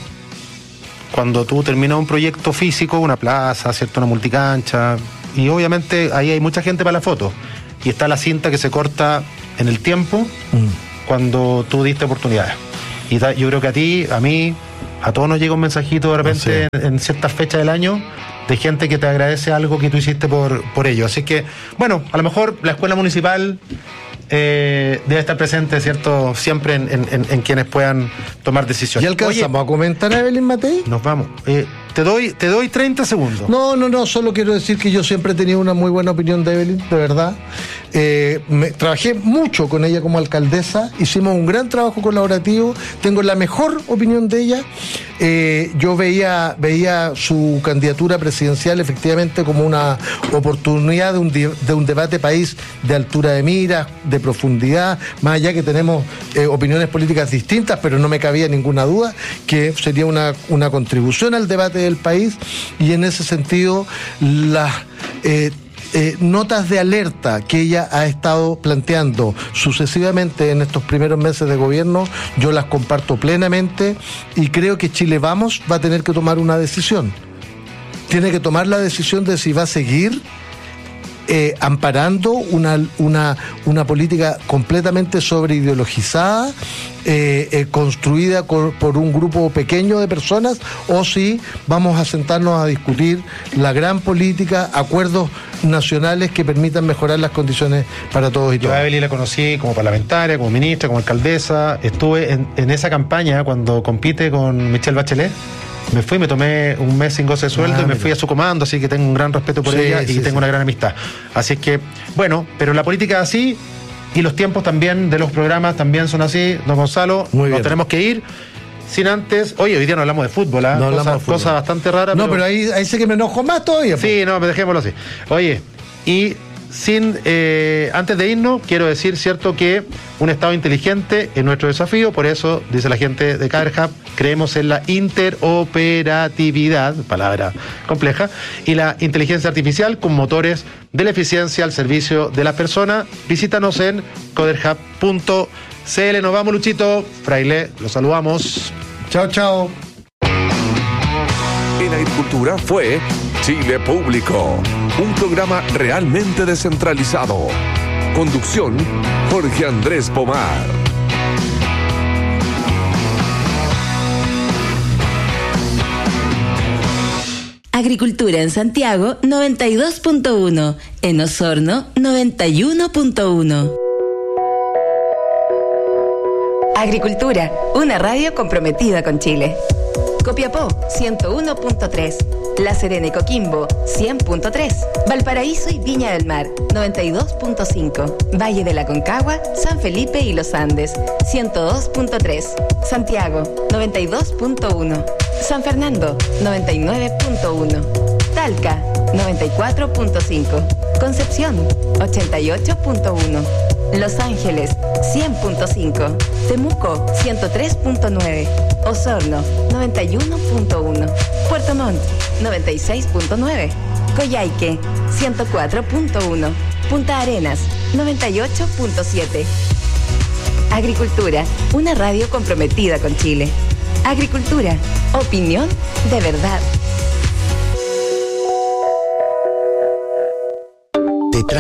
Speaker 1: cuando tú terminas un proyecto físico, una plaza, ¿cierto? Una multicancha, y obviamente ahí hay mucha gente para la foto. Y está la cinta que se corta en el tiempo, mm. cuando tú diste oportunidades. Y ta, yo creo que a ti, a mí, a todos nos llega un mensajito de repente no sé. en, en ciertas fechas del año de gente que te agradece algo que tú hiciste por, por ello. Así que, bueno, a lo mejor la escuela municipal Eh, debe estar presente, ¿cierto? Siempre en, en, en quienes puedan tomar decisiones.
Speaker 2: ¿Ya alcanzamos Oye, a comentar a Evelyn Matei?
Speaker 1: Nos vamos. Eh, te doy te doy treinta segundos.
Speaker 2: No, no, no, solo quiero decir que yo siempre he tenido una muy buena opinión de Evelyn, de verdad. Eh, me, trabajé mucho con ella como alcaldesa, hicimos un gran trabajo colaborativo, tengo la mejor opinión de ella. Eh, yo veía, veía su candidatura presidencial efectivamente como una oportunidad de un, de un debate país de altura de miras, de profundidad, más allá que tenemos eh, opiniones políticas distintas, pero no me cabía ninguna duda que sería una, una contribución al debate del país, y en ese sentido las eh, eh, notas de alerta que ella ha estado planteando sucesivamente en estos primeros meses de gobierno, yo las comparto plenamente, y creo que Chile Vamos va a tener que tomar una decisión. Tiene que tomar la decisión de si va a seguir Eh, amparando una, una, una política completamente sobreideologizada, eh, eh, construida por, por un grupo pequeño de personas, o si vamos a sentarnos a discutir la gran política, acuerdos nacionales que permitan mejorar las condiciones para todos y todas.
Speaker 1: Yo a Evelyn la conocí como parlamentaria, como ministra, como alcaldesa. Estuve en, en esa campaña cuando compite con Michelle Bachelet. Me fui, me tomé un mes sin goce de sueldo ah, y me mira. fui a su comando, así que tengo un gran respeto por sí, ella y sí, tengo sí. una gran amistad. Así es que, bueno, pero la política es así y los tiempos también de los programas también son así. Don Gonzalo, Muy nos bien. tenemos que ir. Sin antes, oye, hoy día no hablamos de fútbol, ¿eh?
Speaker 2: No
Speaker 1: cosa,
Speaker 2: de fútbol.
Speaker 1: cosa bastante rara.
Speaker 2: No, pero, pero ahí, ahí sé que me enojo más todavía.
Speaker 1: Sí, no, dejémoslo así. Oye, y sin eh, antes de irnos, quiero decir, cierto, que un Estado inteligente es nuestro desafío. Por eso, dice la gente de CaderHub, creemos en la interoperatividad, palabra compleja, y la inteligencia artificial con motores de la eficiencia al servicio de las personas. Visítanos en caderhub punto c l. Nos vamos, Luchito. Fraile, los saludamos.
Speaker 2: Chao, chao.
Speaker 5: En Agricultura fue Chile Público, un programa realmente descentralizado. Conducción, Jorge Andrés Pomar.
Speaker 4: Agricultura en Santiago noventa y dos punto uno, en Osorno noventa y uno punto uno. Agricultura, una radio comprometida con Chile. Copiapó ciento uno punto tres, La Serena y Coquimbo cien punto tres, Valparaíso y Viña del Mar noventa y dos punto cinco, Valle de la Concagua, San Felipe y Los Andes ciento dos punto tres, Santiago noventa y dos punto uno, San Fernando noventa y nueve punto uno, Talca noventa y cuatro punto cinco, Concepción ochenta y ocho punto uno, Los Ángeles cien punto cinco, Temuco ciento tres punto nueve, Osorno noventa y uno punto uno, Puerto Montt noventa y seis punto nueve, Coyhaique ciento cuatro punto uno, Punta Arenas noventa y ocho punto siete. Agricultura, una radio comprometida con Chile. Agricultura, opinión de verdad.
Speaker 3: Detrás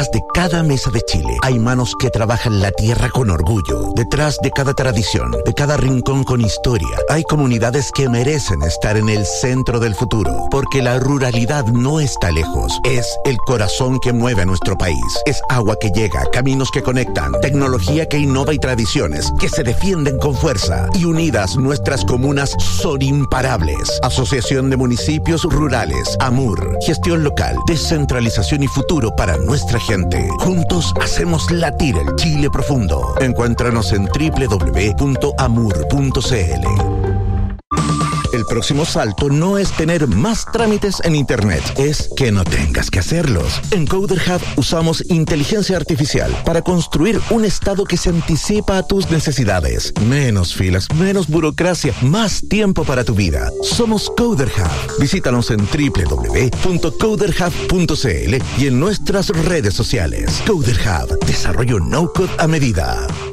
Speaker 3: Detrás de cada mesa de Chile hay manos que trabajan la tierra con orgullo. Detrás de cada tradición, de cada rincón con historia, hay comunidades que merecen estar en el centro del futuro. Porque la ruralidad no está lejos. Es el corazón que mueve a nuestro país. Es agua que llega, caminos que conectan, tecnología que innova y tradiciones que se defienden con fuerza. Y unidas, nuestras comunas son imparables. Asociación de Municipios Rurales, AMUR. Gestión local, descentralización y futuro para nuestra gente. Juntos hacemos latir el Chile profundo. Encuéntranos en doble u doble u doble u punto amur punto c l. El próximo salto no es tener más trámites en Internet, es que no tengas que hacerlos. En Coder Hub usamos inteligencia artificial para construir un estado que se anticipa a tus necesidades. Menos filas, menos burocracia, más tiempo para tu vida. Somos Coder Hub. Visítanos en doble u doble u doble u punto coder hub punto c l y en nuestras redes sociales. Coder Hub, desarrollo no-code a medida.